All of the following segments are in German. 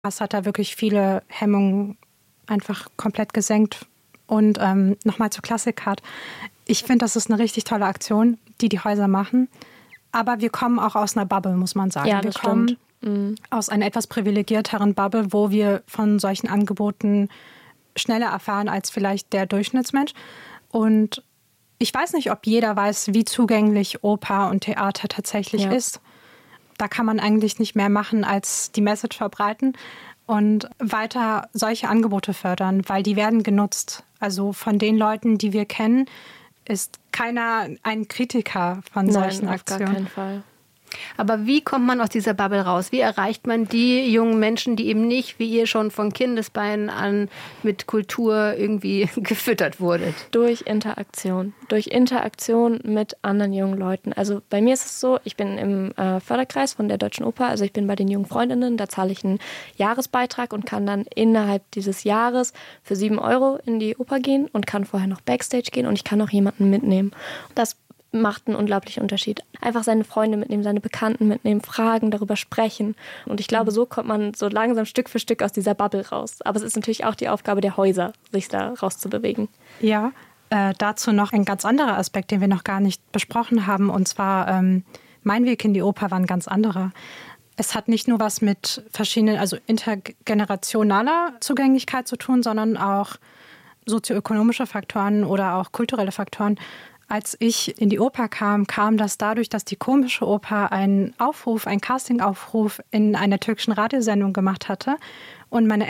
Das hat da wirklich viele Hemmungen einfach komplett gesenkt. Und nochmal zur Classic-Card. Ich finde, das ist eine richtig tolle Aktion, die Häuser machen. Aber wir kommen auch aus einer Bubble, muss man sagen. Ja, wir kommen aus einer etwas privilegierteren Bubble, wo wir von solchen Angeboten schneller erfahren als vielleicht der Durchschnittsmensch. Und ich weiß nicht, ob jeder weiß, wie zugänglich Oper und Theater tatsächlich ist. Da kann man eigentlich nicht mehr machen, als die Message verbreiten und weiter solche Angebote fördern, weil die werden genutzt. Also von den Leuten, die wir kennen, ist keiner ein Kritiker von solchen Aktionen. Auf gar keinen Fall. Aber wie kommt man aus dieser Bubble raus? Wie erreicht man die jungen Menschen, die eben nicht, wie ihr schon von Kindesbeinen an mit Kultur irgendwie gefüttert wurdet? Durch Interaktion. Durch Interaktion mit anderen jungen Leuten. Also bei mir ist es so, ich bin im Förderkreis von der Deutschen Oper, also ich bin bei den jungen Freundinnen, da zahle ich einen Jahresbeitrag und kann dann innerhalb dieses Jahres für 7 € in die Oper gehen und kann vorher noch Backstage gehen und ich kann auch jemanden mitnehmen. Das macht einen unglaublichen Unterschied. Einfach seine Freunde mitnehmen, seine Bekannten mitnehmen, fragen, darüber sprechen. Und ich glaube, so kommt man so langsam Stück für Stück aus dieser Bubble raus. Aber es ist natürlich auch die Aufgabe der Häuser, sich da rauszubewegen. Ja, dazu noch ein ganz anderer Aspekt, den wir noch gar nicht besprochen haben. Und zwar, mein Weg in die Oper war ein ganz anderer. Es hat nicht nur was mit verschiedenen, also intergenerationaler Zugänglichkeit zu tun, sondern auch sozioökonomische Faktoren oder auch kulturelle Faktoren. Als ich in die Oper kam das dadurch, dass die Komische Oper einen Castingaufruf in einer türkischen Radiosendung gemacht hatte. Und meine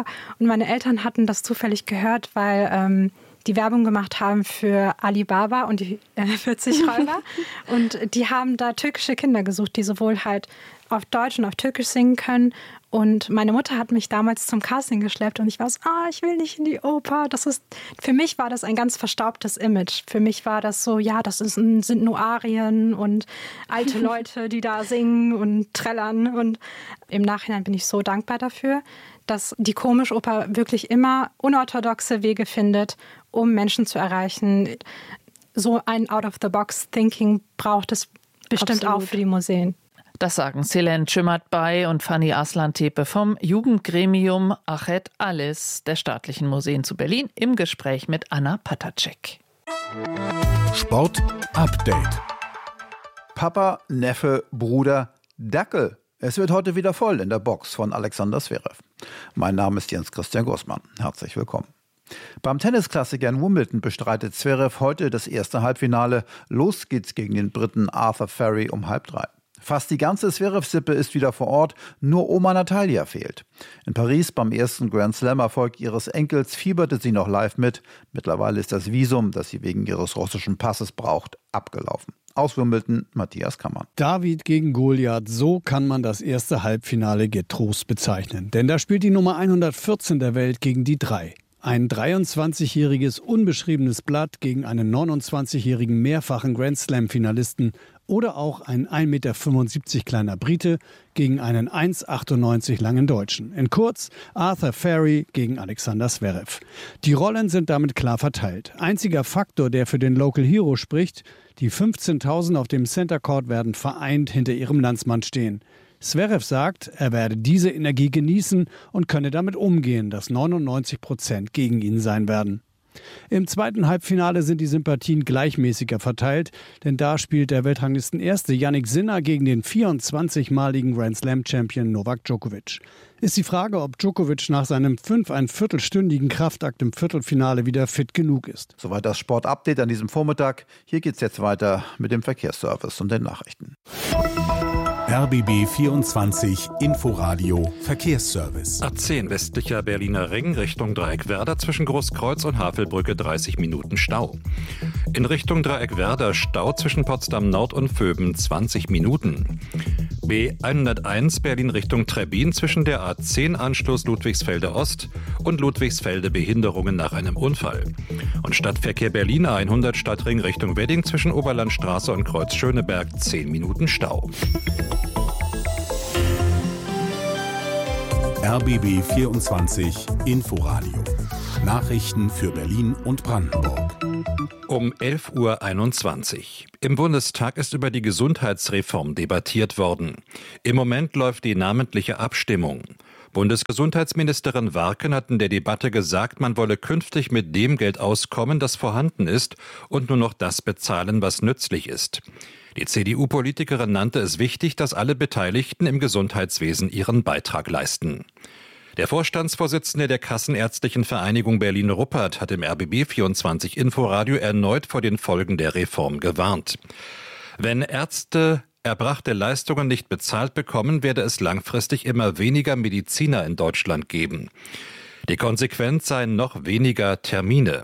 Eltern hatten das zufällig gehört, weil die Werbung gemacht haben für Alibaba und die 40 Räuber. Und die haben da türkische Kinder gesucht, die sowohl halt auf Deutsch und auf Türkisch singen können. Und meine Mutter hat mich damals zum Casting geschleppt und ich war so, ich will nicht in die Oper. Für mich war das ein ganz verstaubtes Image. Für mich war das so, ja, sind nur Arien und alte Leute, die da singen und trällern. Und im Nachhinein bin ich so dankbar dafür, dass die Komischoper wirklich immer unorthodoxe Wege findet, um Menschen zu erreichen. So ein Out-of-the-Box-Thinking braucht es bestimmt auch für die Museen. Das sagen Selen Cömert-Bay und Fanny Aslan-Tepe vom Jugendgremium Achet Alles der Staatlichen Museen zu Berlin im Gespräch mit Anna Patacek. Sport Update. Papa, Neffe, Bruder, Dackel. Es wird heute wieder voll in der Box von Alexander Zverev. Mein Name ist Jens Christian Großmann. Herzlich willkommen. Beim Tennisklassiker in Wimbledon bestreitet Zverev heute das erste Halbfinale. Los geht's gegen den Briten Arthur Ferry um 2:30. Fast die ganze Zverev-Sippe ist wieder vor Ort, nur Oma Natalia fehlt. In Paris beim ersten Grand Slam-Erfolg ihres Enkels fieberte sie noch live mit. Mittlerweile ist das Visum, das sie wegen ihres russischen Passes braucht, abgelaufen. Aus Wimbledon, Matthias Kammer. David gegen Goliath, so kann man das erste Halbfinale getrost bezeichnen. Denn da spielt die Nummer 114 der Welt gegen die 3. Ein 23-jähriges unbeschriebenes Blatt gegen einen 29-jährigen mehrfachen Grand Slam-Finalisten oder auch ein 1,75 Meter kleiner Brite gegen einen 1,98 langen Deutschen. In kurz, Arthur Ferry gegen Alexander Zverev. Die Rollen sind damit klar verteilt. Einziger Faktor, der für den Local Hero spricht, die 15.000 auf dem Center Court werden vereint hinter ihrem Landsmann stehen. Zverev sagt, er werde diese Energie genießen und könne damit umgehen, dass 99% gegen ihn sein werden. Im zweiten Halbfinale sind die Sympathien gleichmäßiger verteilt, denn da spielt der Weltranglistenerste Jannik Sinner gegen den 24-maligen Grand Slam-Champion Novak Djokovic. Ist die Frage, ob Djokovic nach seinem 5,25-stündigen Kraftakt im Viertelfinale wieder fit genug ist. Soweit das Sport-Update an diesem Vormittag. Hier geht's jetzt weiter mit dem Verkehrsservice und den Nachrichten. RBB 24 Inforadio Verkehrsservice. A10 westlicher Berliner Ring Richtung Dreieckwerder zwischen Großkreuz und Havelbrücke 30 Minuten Stau. In Richtung Dreieckwerder Stau zwischen Potsdam Nord und Vöben 20 Minuten. B101 Berlin Richtung Trebbin zwischen der A10 Anschluss Ludwigsfelde Ost und Ludwigsfelde Behinderungen nach einem Unfall. Und Stadtverkehr Berlin A100 Stadtring Richtung Wedding zwischen Oberlandstraße und Kreuz Schöneberg 10 Minuten Stau. RBB 24 Inforadio. Nachrichten für Berlin und Brandenburg. Um 11:21 Uhr. Im Bundestag ist über die Gesundheitsreform debattiert worden. Im Moment läuft die namentliche Abstimmung. Bundesgesundheitsministerin Warken hat in der Debatte gesagt, man wolle künftig mit dem Geld auskommen, das vorhanden ist, und nur noch das bezahlen, was nützlich ist. Die CDU-Politikerin nannte es wichtig, dass alle Beteiligten im Gesundheitswesen ihren Beitrag leisten. Der Vorstandsvorsitzende der Kassenärztlichen Vereinigung Berlin-Ruppert hat im RBB24 Inforadio erneut vor den Folgen der Reform gewarnt. Wenn Ärzte erbrachte Leistungen nicht bezahlt bekommen, werde es langfristig immer weniger Mediziner in Deutschland geben. Die Konsequenz seien noch weniger Termine.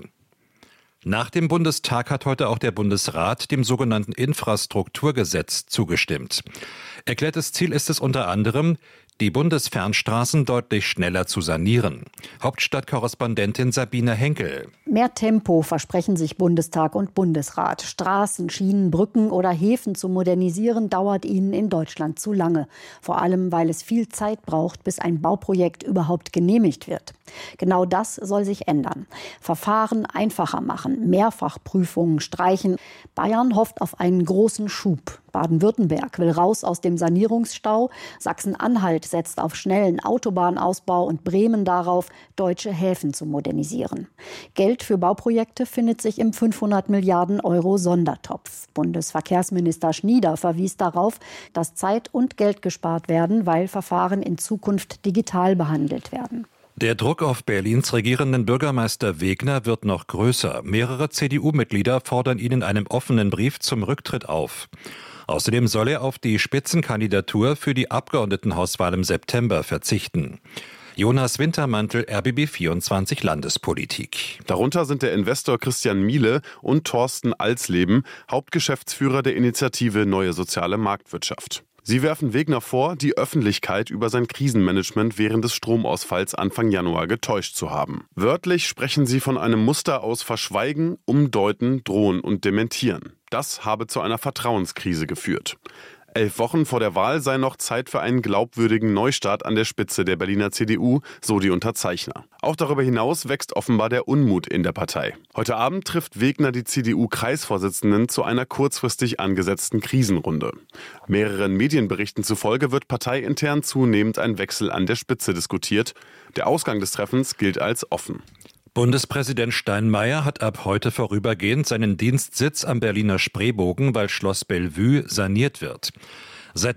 Nach dem Bundestag hat heute auch der Bundesrat dem sogenannten Infrastrukturgesetz zugestimmt. Erklärtes Ziel ist es unter anderem, die Bundesfernstraßen deutlich schneller zu sanieren. Hauptstadtkorrespondentin Sabine Henkel. Mehr Tempo versprechen sich Bundestag und Bundesrat. Straßen, Schienen, Brücken oder Häfen zu modernisieren, dauert ihnen in Deutschland zu lange. Vor allem, weil es viel Zeit braucht, bis ein Bauprojekt überhaupt genehmigt wird. Genau das soll sich ändern. Verfahren einfacher machen, Mehrfachprüfungen streichen. Bayern hofft auf einen großen Schub. Baden-Württemberg will raus aus dem Sanierungsstau. Sachsen-Anhalt setzt auf schnellen Autobahnausbau und Bremen darauf, deutsche Häfen zu modernisieren. Geld für Bauprojekte findet sich im 500 Milliarden Euro Sondertopf. Bundesverkehrsminister Schnieder verwies darauf, dass Zeit und Geld gespart werden, weil Verfahren in Zukunft digital behandelt werden. Der Druck auf Berlins regierenden Bürgermeister Wegner wird noch größer. Mehrere CDU-Mitglieder fordern ihn in einem offenen Brief zum Rücktritt auf. Außerdem soll er auf die Spitzenkandidatur für die Abgeordnetenhauswahl im September verzichten. Jonas Wintermantel, RBB24 Landespolitik. Darunter sind der Investor Christian Miele und Thorsten Alsleben, Hauptgeschäftsführer der Initiative Neue Soziale Marktwirtschaft. Sie werfen Wegner vor, die Öffentlichkeit über sein Krisenmanagement während des Stromausfalls Anfang Januar getäuscht zu haben. Wörtlich sprechen sie von einem Muster aus Verschweigen, Umdeuten, Drohen und Dementieren. Das habe zu einer Vertrauenskrise geführt. 11 Wochen vor der Wahl sei noch Zeit für einen glaubwürdigen Neustart an der Spitze der Berliner CDU, so die Unterzeichner. Auch darüber hinaus wächst offenbar der Unmut in der Partei. Heute Abend trifft Wegner die CDU-Kreisvorsitzenden zu einer kurzfristig angesetzten Krisenrunde. Mehreren Medienberichten zufolge wird parteiintern zunehmend ein Wechsel an der Spitze diskutiert. Der Ausgang des Treffens gilt als offen. Bundespräsident Steinmeier hat ab heute vorübergehend seinen Dienstsitz am Berliner Spreebogen, weil Schloss Bellevue saniert wird. Seit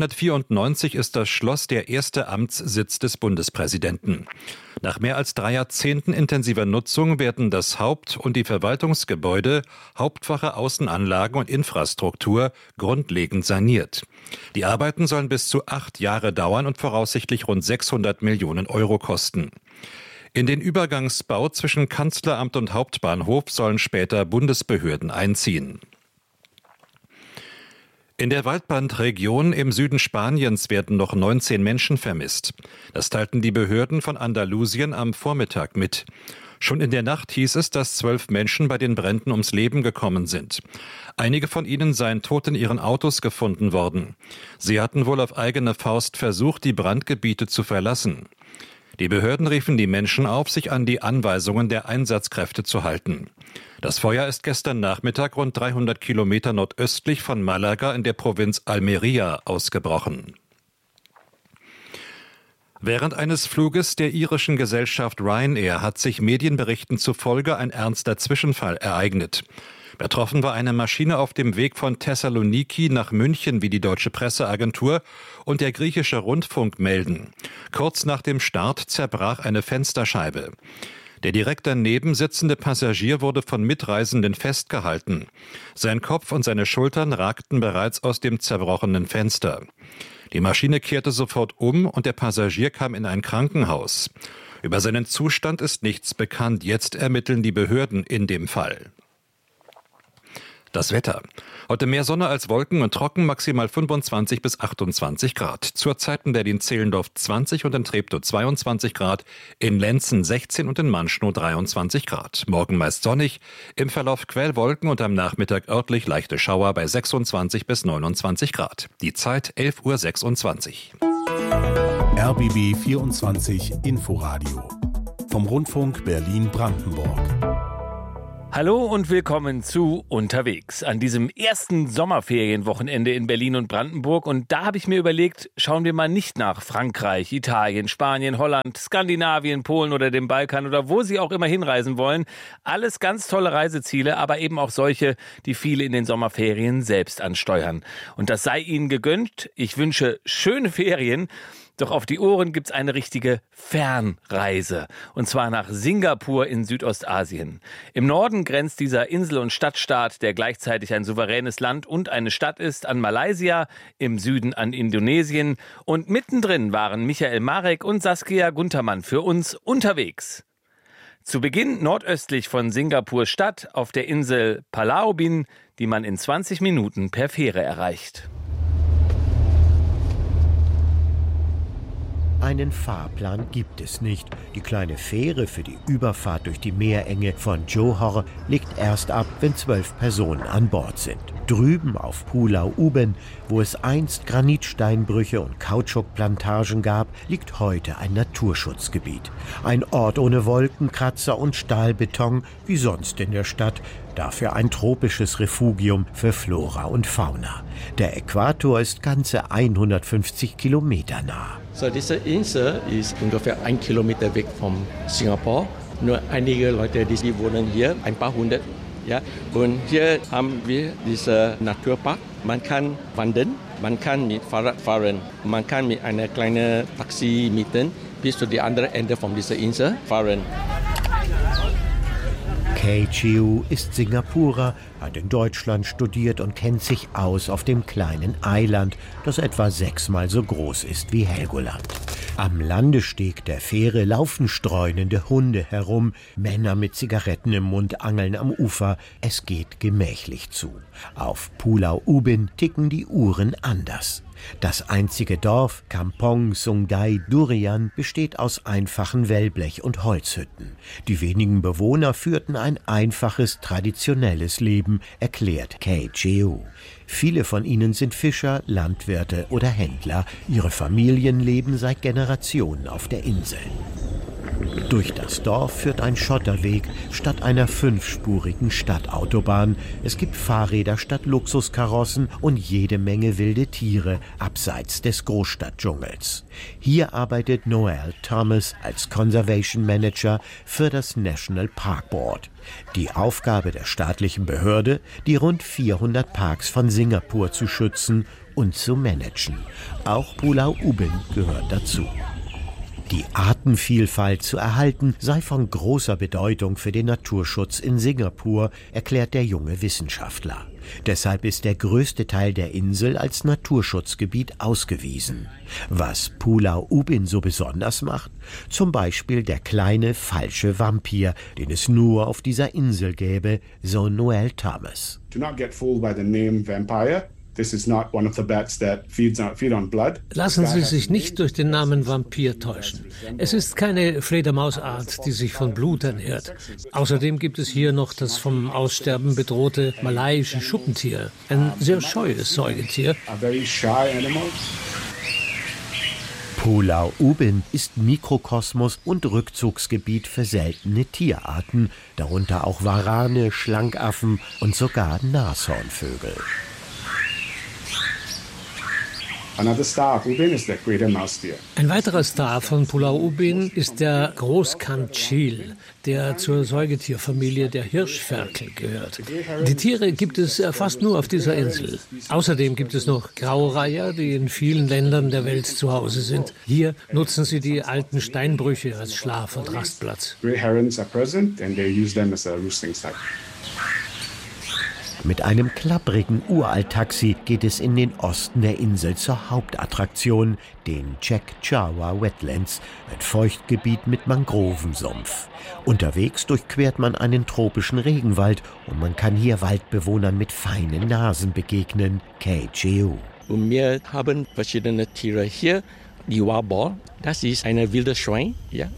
1994 ist das Schloss der erste Amtssitz des Bundespräsidenten. Nach mehr als 3 Jahrzehnten intensiver Nutzung werden das Haupt- und die Verwaltungsgebäude, Hauptwache, Außenanlagen und Infrastruktur grundlegend saniert. Die Arbeiten sollen bis zu 8 Jahre dauern und voraussichtlich rund 600 Millionen Euro kosten. In den Übergangsbau zwischen Kanzleramt und Hauptbahnhof sollen später Bundesbehörden einziehen. In der Waldbrandregion im Süden Spaniens werden noch 19 Menschen vermisst. Das teilten die Behörden von Andalusien am Vormittag mit. Schon in der Nacht hieß es, dass 12 Menschen bei den Bränden ums Leben gekommen sind. Einige von ihnen seien tot in ihren Autos gefunden worden. Sie hatten wohl auf eigene Faust versucht, die Brandgebiete zu verlassen. Die Behörden riefen die Menschen auf, sich an die Anweisungen der Einsatzkräfte zu halten. Das Feuer ist gestern Nachmittag rund 300 Kilometer nordöstlich von Malaga in der Provinz Almería ausgebrochen. Während eines Fluges der irischen Gesellschaft Ryanair hat sich Medienberichten zufolge ein ernster Zwischenfall ereignet. Betroffen war eine Maschine auf dem Weg von Thessaloniki nach München, wie die deutsche Presseagentur und der griechische Rundfunk melden. Kurz nach dem Start zerbrach eine Fensterscheibe. Der direkt daneben sitzende Passagier wurde von Mitreisenden festgehalten. Sein Kopf und seine Schultern ragten bereits aus dem zerbrochenen Fenster. Die Maschine kehrte sofort um und der Passagier kam in ein Krankenhaus. Über seinen Zustand ist nichts bekannt. Jetzt ermitteln die Behörden in dem Fall. Das Wetter. Heute mehr Sonne als Wolken und trocken, maximal 25 bis 28 Grad. Zurzeit in Berlin-Zehlendorf 20 und in Treptow 22 Grad, in Lenzen 16 und in Manschnow 23 Grad. Morgen meist sonnig, im Verlauf Quellwolken und am Nachmittag örtlich leichte Schauer bei 26 bis 29 Grad. Die Zeit 11:26 Uhr. RBB 24 Inforadio vom Rundfunk Berlin-Brandenburg. Hallo und willkommen zu Unterwegs an diesem ersten Sommerferienwochenende in Berlin und Brandenburg. Und da habe ich mir überlegt, schauen wir mal nicht nach Frankreich, Italien, Spanien, Holland, Skandinavien, Polen oder dem Balkan oder wo Sie auch immer hinreisen wollen. Alles ganz tolle Reiseziele, aber eben auch solche, die viele in den Sommerferien selbst ansteuern. Und das sei Ihnen gegönnt. Ich wünsche schöne Ferien. Doch auf die Ohren gibt's eine richtige Fernreise. Und zwar nach Singapur in Südostasien. Im Norden grenzt dieser Insel- und Stadtstaat, der gleichzeitig ein souveränes Land und eine Stadt ist, an Malaysia, im Süden an Indonesien. Und mittendrin waren Michael Marek und Saskia Guntermann für uns unterwegs. Zu Beginn nordöstlich von Singapur Stadt auf der Insel Pulau Ubin, die man in 20 Minuten per Fähre erreicht. Einen Fahrplan gibt es nicht. Die kleine Fähre für die Überfahrt durch die Meerenge von Johor legt erst ab, wenn 12 Personen an Bord sind. Drüben auf Pulau Ubin, wo es einst Granitsteinbrüche und Kautschukplantagen gab, liegt heute ein Naturschutzgebiet. Ein Ort ohne Wolkenkratzer und Stahlbeton, wie sonst in der Stadt. Dafür ein tropisches Refugium für Flora und Fauna. Der Äquator ist ganze 150 Kilometer nah. So, diese Insel ist ungefähr 1 Kilometer weg von Singapur. Nur einige Leute, die wohnen hier, ein paar hundert. Ja. Und hier haben wir diesen Naturpark. Man kann wandern, man kann mit Fahrrad fahren, man kann mit einer kleinen Taxi mieten bis zu die andere Ende von dieser Insel fahren. Kay Chiu ist Singapurer, hat in Deutschland studiert und kennt sich aus auf dem kleinen Eiland, das etwa 6-mal so groß ist wie Helgoland. Am Landesteg der Fähre laufen streunende Hunde herum, Männer mit Zigaretten im Mund angeln am Ufer. Es geht gemächlich zu. Auf Pulau Ubin ticken die Uhren anders. Das einzige Dorf, Kampong Sungai Durian, besteht aus einfachen Wellblech- und Holzhütten. Die wenigen Bewohner führten ein einfaches, traditionelles Leben, erklärt Kay Chiu. Viele von ihnen sind Fischer, Landwirte oder Händler. Ihre Familien leben seit Generationen auf der Insel. Durch das Dorf führt ein Schotterweg statt einer 5-spurigen Stadtautobahn. Es gibt Fahrräder statt Luxuskarossen und jede Menge wilde Tiere abseits des Großstadtdschungels. Hier arbeitet Noel Thomas als Conservation Manager für das National Park Board. Die Aufgabe der staatlichen Behörde, die rund 400 Parks von Singapur zu schützen und zu managen. Auch Pulau Ubin gehört dazu. Die Artenvielfalt zu erhalten sei von großer Bedeutung für den Naturschutz in Singapur, erklärt der junge Wissenschaftler. Deshalb ist der größte Teil der Insel als Naturschutzgebiet ausgewiesen. Was Pulau Ubin so besonders macht? Zum Beispiel der kleine falsche Vampir, den es nur auf dieser Insel gäbe, so Noel Thomas. Do not get fooled by the name vampire. This is not one of the bats that feed on blood. Lassen Sie sich nicht durch den Namen Vampir täuschen. Es ist keine Fledermausart, die sich von Blut ernährt. Außerdem gibt es hier noch das vom Aussterben bedrohte malaiische Schuppentier, ein sehr scheues Säugetier. Pulau Ubin ist Mikrokosmos und Rückzugsgebiet für seltene Tierarten, darunter auch Warane, Schlankaffen und sogar Nashornvögel. Ein weiterer Star von Pulau Ubin ist der Großkampfschil, der zur Säugetierfamilie der Hirschferkel gehört. Die Tiere gibt es fast nur auf dieser Insel. Außerdem gibt es noch Graureiher, die in vielen Ländern der Welt zu Hause sind. Hier nutzen sie die alten Steinbrüche als Schlaf- und Rastplatz. Mit einem klapprigen Uralt-Taxi geht es in den Osten der Insel zur Hauptattraktion, den Chek Chawa Wetlands, ein Feuchtgebiet mit Mangrovensumpf. Unterwegs durchquert man einen tropischen Regenwald und man kann hier Waldbewohnern mit feinen Nasen begegnen. Kay Chiu. Und wir haben verschiedene Tiere hier. Die Wabor, das ist eine wilde Schwein. Ja.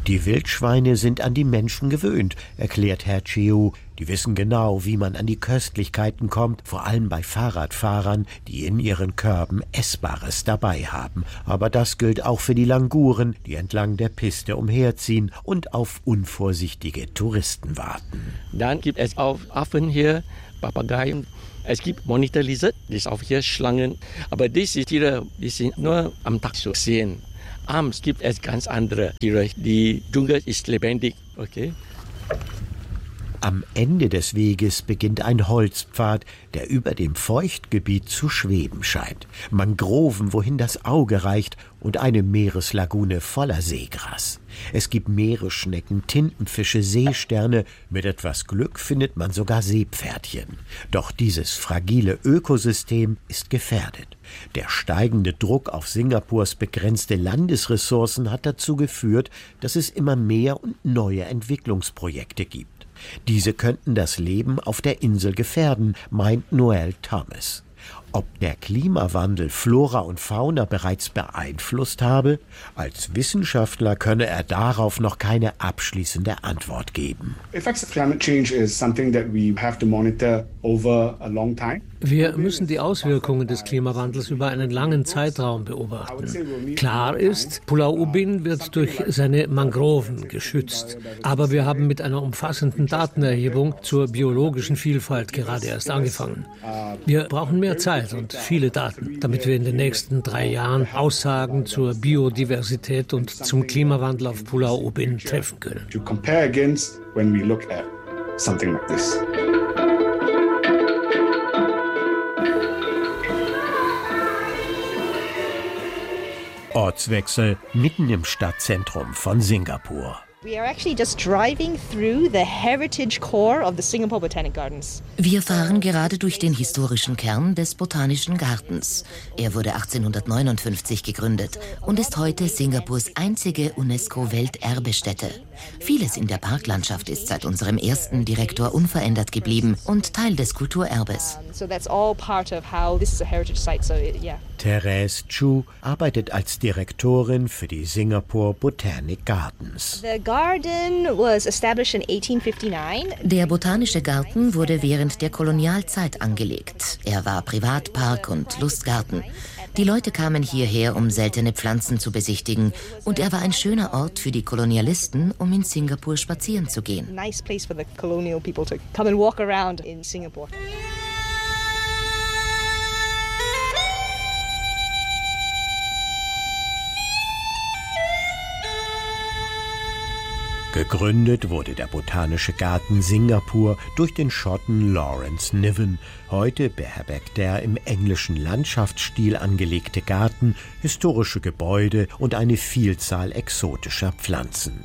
Die Wildschweine sind an die Menschen gewöhnt, erklärt Herr Chiu. Die wissen genau, wie man an die Köstlichkeiten kommt, vor allem bei Fahrradfahrern, die in ihren Körben Essbares dabei haben. Aber das gilt auch für die Languren, die entlang der Piste umherziehen und auf unvorsichtige Touristen warten. Dann gibt es auch Affen hier, Papageien. Es gibt Monitor Lizard, das ist auch hier Schlangen. Aber diese Tiere, die sind nur am Tag zu sehen. Abends gibt es ganz andere Tiere. Die Dschungel ist lebendig. Okay. Am Ende des Weges beginnt ein Holzpfad, der über dem Feuchtgebiet zu schweben scheint. Mangroven, wohin das Auge reicht, und eine Meereslagune voller Seegras. Es gibt Meeresschnecken, Tintenfische, Seesterne. Mit etwas Glück findet man sogar Seepferdchen. Doch dieses fragile Ökosystem ist gefährdet. Der steigende Druck auf Singapurs begrenzte Landesressourcen hat dazu geführt, dass es immer mehr und neue Entwicklungsprojekte gibt. Diese könnten das Leben auf der Insel gefährden, meint Noel Thomas. Ob der Klimawandel Flora und Fauna bereits beeinflusst habe? Als Wissenschaftler könne er darauf noch keine abschließende Antwort geben. Effects of climate change is something that we have to monitor over a long time. Wir müssen die Auswirkungen des Klimawandels über einen langen Zeitraum beobachten. Klar ist, Pulau Ubin wird durch seine Mangroven geschützt. Aber wir haben mit einer umfassenden Datenerhebung zur biologischen Vielfalt gerade erst angefangen. Wir brauchen mehr Zeit und viele Daten, damit wir in den nächsten 3 Jahren Aussagen zur Biodiversität und zum Klimawandel auf Pulau Ubin treffen können. To compare against when we look at something like this. Ortswechsel mitten im Stadtzentrum von Singapur. We are actually just driving through the heritage core of the Singapore Botanic Gardens. Wir fahren gerade durch den historischen Kern des Botanischen Gartens. Er wurde 1859 gegründet und ist heute Singapurs einzige UNESCO-Welterbestätte. Vieles in der Parklandschaft ist seit unserem ersten Direktor unverändert geblieben und Teil des Kulturerbes. So that's all part of how this is a heritage site. So yeah. Therese Chu arbeitet als Direktorin für die Singapore Botanic Gardens. The garden was established in 1859. Der Botanische Garten wurde während der Kolonialzeit angelegt. Er war Privatpark und Lustgarten. Die Leute kamen hierher, um seltene Pflanzen zu besichtigen. Und er war ein schöner Ort für die Kolonialisten, um in Singapur spazieren zu gehen. Nice place for the colonial people to come and walk around in Singapore. Gegründet wurde der Botanische Garten Singapur durch den Schotten Lawrence Niven. Heute beherbergt der im englischen Landschaftsstil angelegte Garten historische Gebäude und eine Vielzahl exotischer Pflanzen.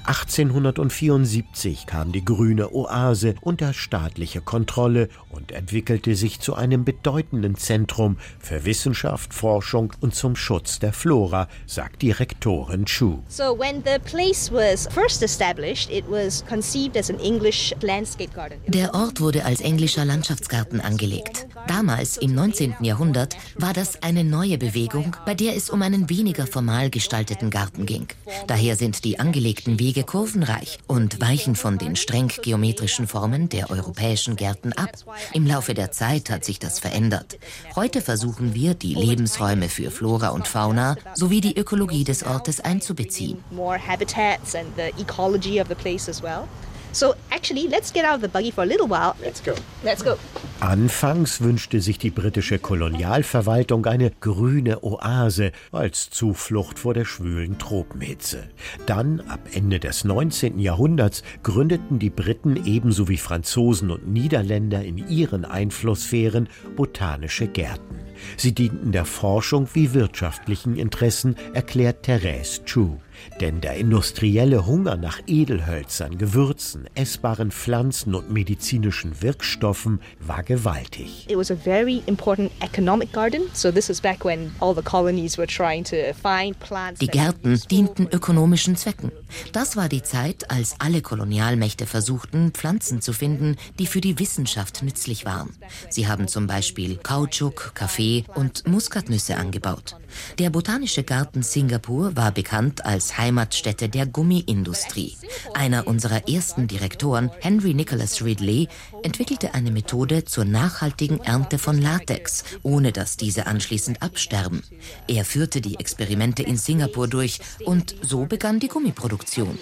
1874 kam die grüne Oase unter staatliche Kontrolle und entwickelte sich zu einem bedeutenden Zentrum für Wissenschaft, Forschung und zum Schutz der Flora, sagt Direktorin Chu. So when the place was first established, it was conceived as an English landscape garden. Der Ort wurde als englischer Landschaftsgarten angelegt. Damals, im 19. Jahrhundert, war das eine neue Bewegung, bei der es um einen weniger formal gestalteten Garten ging. Daher sind die angelegten Wege kurvenreich und weichen von den streng geometrischen Formen der europäischen Gärten ab. Im Laufe der Zeit hat sich das verändert. Heute versuchen wir, die Lebensräume für Flora und Fauna sowie die Ökologie des Ortes einzubeziehen. More habitats and the ecology of the place as well. So actually, let's get out of the buggy for a little while. Let's go. Let's go. Anfangs wünschte sich die britische Kolonialverwaltung eine grüne Oase als Zuflucht vor der schwülen Tropenhitze. Dann, ab Ende des 19. Jahrhunderts, gründeten die Briten ebenso wie Franzosen und Niederländer in ihren Einflusssphären botanische Gärten. Sie dienten der Forschung wie wirtschaftlichen Interessen, erklärt Therese Chu. Denn der industrielle Hunger nach Edelhölzern, Gewürzen, essbaren Pflanzen und medizinischen Wirkstoffen war gewaltig. It was a very important economic garden. So this is back when all the colonies were trying to find plants. Die Gärten dienten ökonomischen Zwecken. Das war die Zeit, als alle Kolonialmächte versuchten, Pflanzen zu finden, die für die Wissenschaft nützlich waren. Sie haben zum Beispiel Kautschuk, Kaffee und Muskatnüsse angebaut. Der Botanische Garten Singapur war bekannt als als Heimatstätte der Gummiindustrie. Einer unserer ersten Direktoren, Henry Nicholas Ridley, entwickelte eine Methode zur nachhaltigen Ernte von Latex, ohne dass diese anschließend absterben. Er führte die Experimente in Singapur durch und so begann die Gummiproduktion.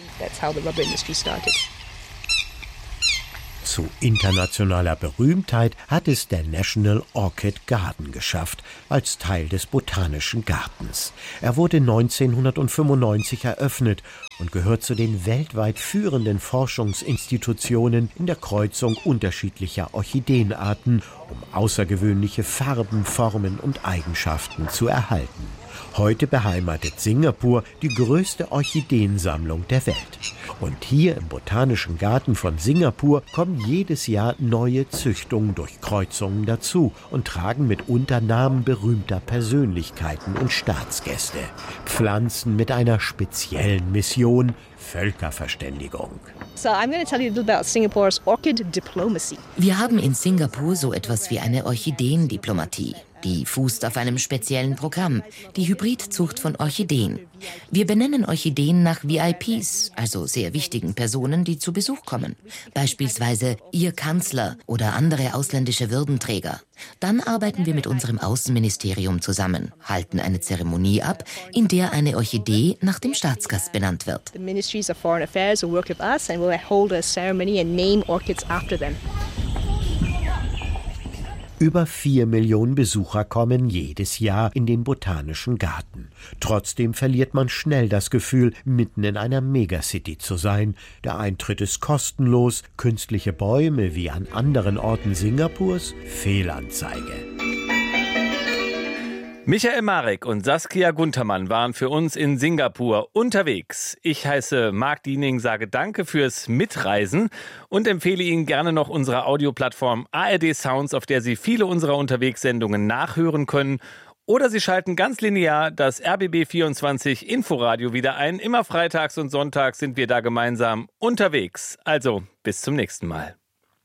Zu internationaler Berühmtheit hat es der National Orchid Garden geschafft, als Teil des Botanischen Gartens. Er wurde 1995 eröffnet und gehört zu den weltweit führenden Forschungsinstitutionen in der Kreuzung unterschiedlicher Orchideenarten, um außergewöhnliche Farben, Formen und Eigenschaften zu erhalten. Heute beheimatet Singapur die größte Orchideensammlung der Welt. Und hier im Botanischen Garten von Singapur kommen jedes Jahr neue Züchtungen durch Kreuzungen dazu und tragen mitunter Namen berühmter Persönlichkeiten und Staatsgäste. Pflanzen mit einer speziellen Mission: Völkerverständigung. Wir haben in Singapur so etwas wie eine Orchideendiplomatie. Die fußt auf einem speziellen Programm, die Hybridzucht von Orchideen. Wir benennen Orchideen nach VIPs, also sehr wichtigen Personen, die zu Besuch kommen. Beispielsweise Ihr Kanzler oder andere ausländische Würdenträger. Dann arbeiten wir mit unserem Außenministerium zusammen, halten eine Zeremonie ab, in der eine Orchidee nach dem Staatsgast benannt wird. The Ministries of Foreign Affairs will work with us and we'll hold a ceremony and name orchids after them. Über 4 Millionen Besucher kommen jedes Jahr in den Botanischen Garten. Trotzdem verliert man schnell das Gefühl, mitten in einer Megacity zu sein. Der Eintritt ist kostenlos, künstliche Bäume wie an anderen Orten Singapurs, Fehlanzeige. Michael Marek und Saskia Guntermann waren für uns in Singapur unterwegs. Ich heiße Marc Diening, sage danke fürs Mitreisen und empfehle Ihnen gerne noch unsere Audioplattform ARD Sounds, auf der Sie viele unserer Unterwegssendungen nachhören können. Oder Sie schalten ganz linear das RBB24 Inforadio wieder ein. Immer freitags und sonntags sind wir da gemeinsam unterwegs. Also bis zum nächsten Mal.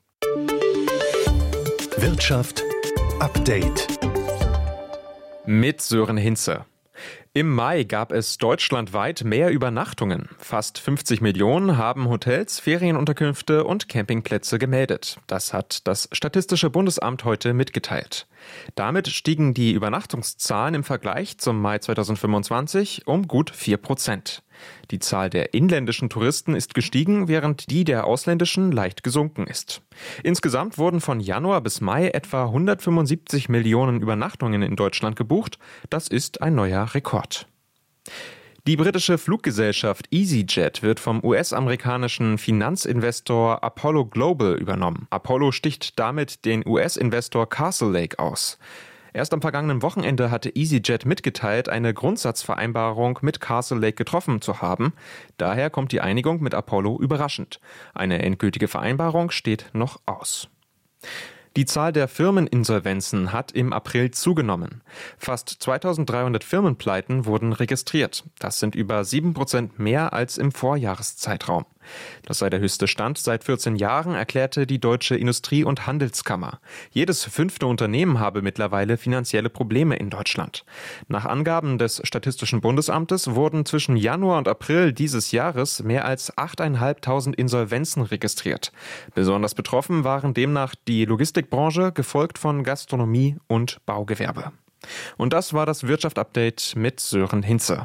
Wirtschaft Update mit Sören Hinze. Im Mai gab es deutschlandweit mehr Übernachtungen. Fast 50 Millionen haben Hotels, Ferienunterkünfte und Campingplätze gemeldet. Das hat das Statistische Bundesamt heute mitgeteilt. Damit stiegen die Übernachtungszahlen im Vergleich zum Mai 2025 um gut 4%. Die Zahl der inländischen Touristen ist gestiegen, während die der ausländischen leicht gesunken ist. Insgesamt wurden von Januar bis Mai etwa 175 Millionen Übernachtungen in Deutschland gebucht. Das ist ein neuer Rekord. Die britische Fluggesellschaft EasyJet wird vom US-amerikanischen Finanzinvestor Apollo Global übernommen. Apollo sticht damit den US-Investor Castle Lake aus. Erst am vergangenen Wochenende hatte EasyJet mitgeteilt, eine Grundsatzvereinbarung mit Castle Lake getroffen zu haben. Daher kommt die Einigung mit Apollo überraschend. Eine endgültige Vereinbarung steht noch aus. Die Zahl der Firmeninsolvenzen hat im April zugenommen. Fast 2300 Firmenpleiten wurden registriert. Das sind über 7% mehr als im Vorjahreszeitraum. Das sei der höchste Stand seit 14 Jahren, erklärte die Deutsche Industrie- und Handelskammer. Jedes 5. Unternehmen habe mittlerweile finanzielle Probleme in Deutschland. Nach Angaben des Statistischen Bundesamtes wurden zwischen Januar und April dieses Jahres mehr als 8.500 Insolvenzen registriert. Besonders betroffen waren demnach die Logistikbranche, gefolgt von Gastronomie und Baugewerbe. Und das war das Wirtschaft-Update mit Sören Hinze.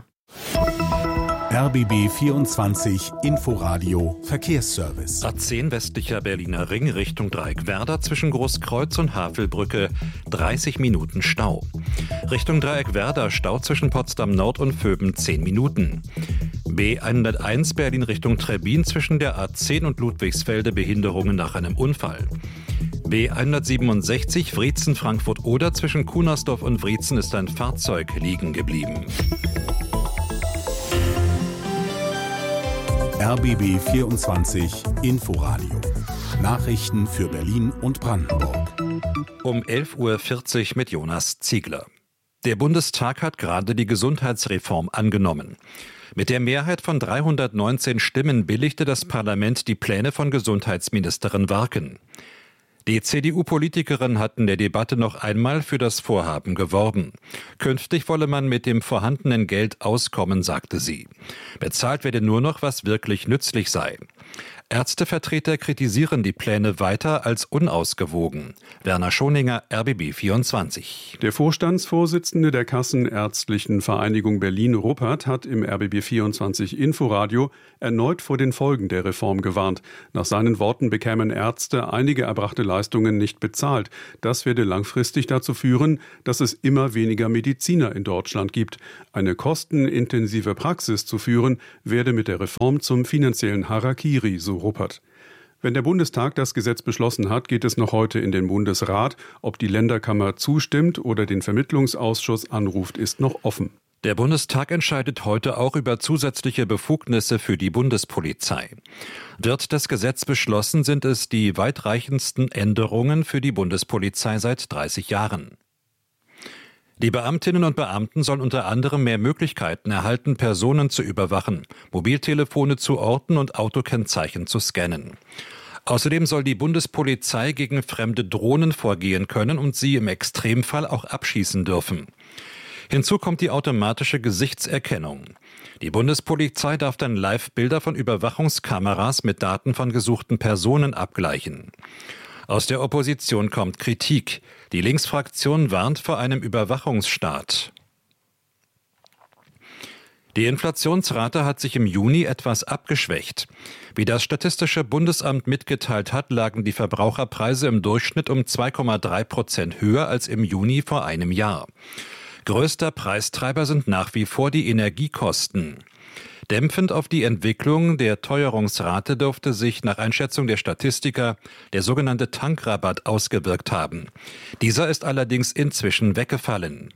RBB 24 Inforadio Verkehrsservice. A10 westlicher Berliner Ring Richtung Dreieckwerder zwischen Großkreuz und Havelbrücke 30 Minuten Stau. Richtung Dreieckwerder Stau zwischen Potsdam Nord und Vöben 10 Minuten. B101 Berlin Richtung Trebbin zwischen der A10 und Ludwigsfelde Behinderungen nach einem Unfall. B167 Wriezen-Frankfurt-Oder zwischen Kunersdorf und Wriezen ist ein Fahrzeug liegen geblieben. RBB 24 Inforadio. Nachrichten für Berlin und Brandenburg. Um 11.40 Uhr mit Jonas Ziegler. Der Bundestag hat gerade die Gesundheitsreform angenommen. Mit der Mehrheit von 319 Stimmen billigte das Parlament die Pläne von Gesundheitsministerin Warken. Die CDU-Politikerin hat in der Debatte noch einmal für das Vorhaben geworben. Künftig wolle man mit dem vorhandenen Geld auskommen, sagte sie. Bezahlt werde nur noch, was wirklich nützlich sei. Ärztevertreter kritisieren die Pläne weiter als unausgewogen. Werner Schoninger, RBB 24. Der Vorstandsvorsitzende der Kassenärztlichen Vereinigung Berlin, Ruppert, hat im RBB 24 Inforadio erneut vor den Folgen der Reform gewarnt. Nach seinen Worten bekämen Ärzte einige erbrachte Leistungen nicht bezahlt. Das werde langfristig dazu führen, dass es immer weniger Mediziner in Deutschland gibt. Eine kostenintensive Praxis zu führen, werde mit der Reform zum finanziellen Harakiri, so Ruppert. Wenn der Bundestag das Gesetz beschlossen hat, geht es noch heute in den Bundesrat. Ob die Länderkammer zustimmt oder den Vermittlungsausschuss anruft, ist noch offen. Der Bundestag entscheidet heute auch über zusätzliche Befugnisse für die Bundespolizei. Wird das Gesetz beschlossen, sind es die weitreichendsten Änderungen für die Bundespolizei seit 30 Jahren. Die Beamtinnen und Beamten sollen unter anderem mehr Möglichkeiten erhalten, Personen zu überwachen, Mobiltelefone zu orten und Autokennzeichen zu scannen. Außerdem soll die Bundespolizei gegen fremde Drohnen vorgehen können und sie im Extremfall auch abschießen dürfen. Hinzu kommt die automatische Gesichtserkennung. Die Bundespolizei darf dann Live-Bilder von Überwachungskameras mit Daten von gesuchten Personen abgleichen. Aus der Opposition kommt Kritik. Die Linksfraktion warnt vor einem Überwachungsstaat. Die Inflationsrate hat sich im Juni etwas abgeschwächt. Wie das Statistische Bundesamt mitgeteilt hat, lagen die Verbraucherpreise im Durchschnitt um 2,3% höher als im Juni vor einem Jahr. Größter Preistreiber sind nach wie vor die Energiekosten. Dämpfend auf die Entwicklung der Teuerungsrate dürfte sich nach Einschätzung der Statistiker der sogenannte Tankrabatt ausgewirkt haben. Dieser ist allerdings inzwischen weggefallen.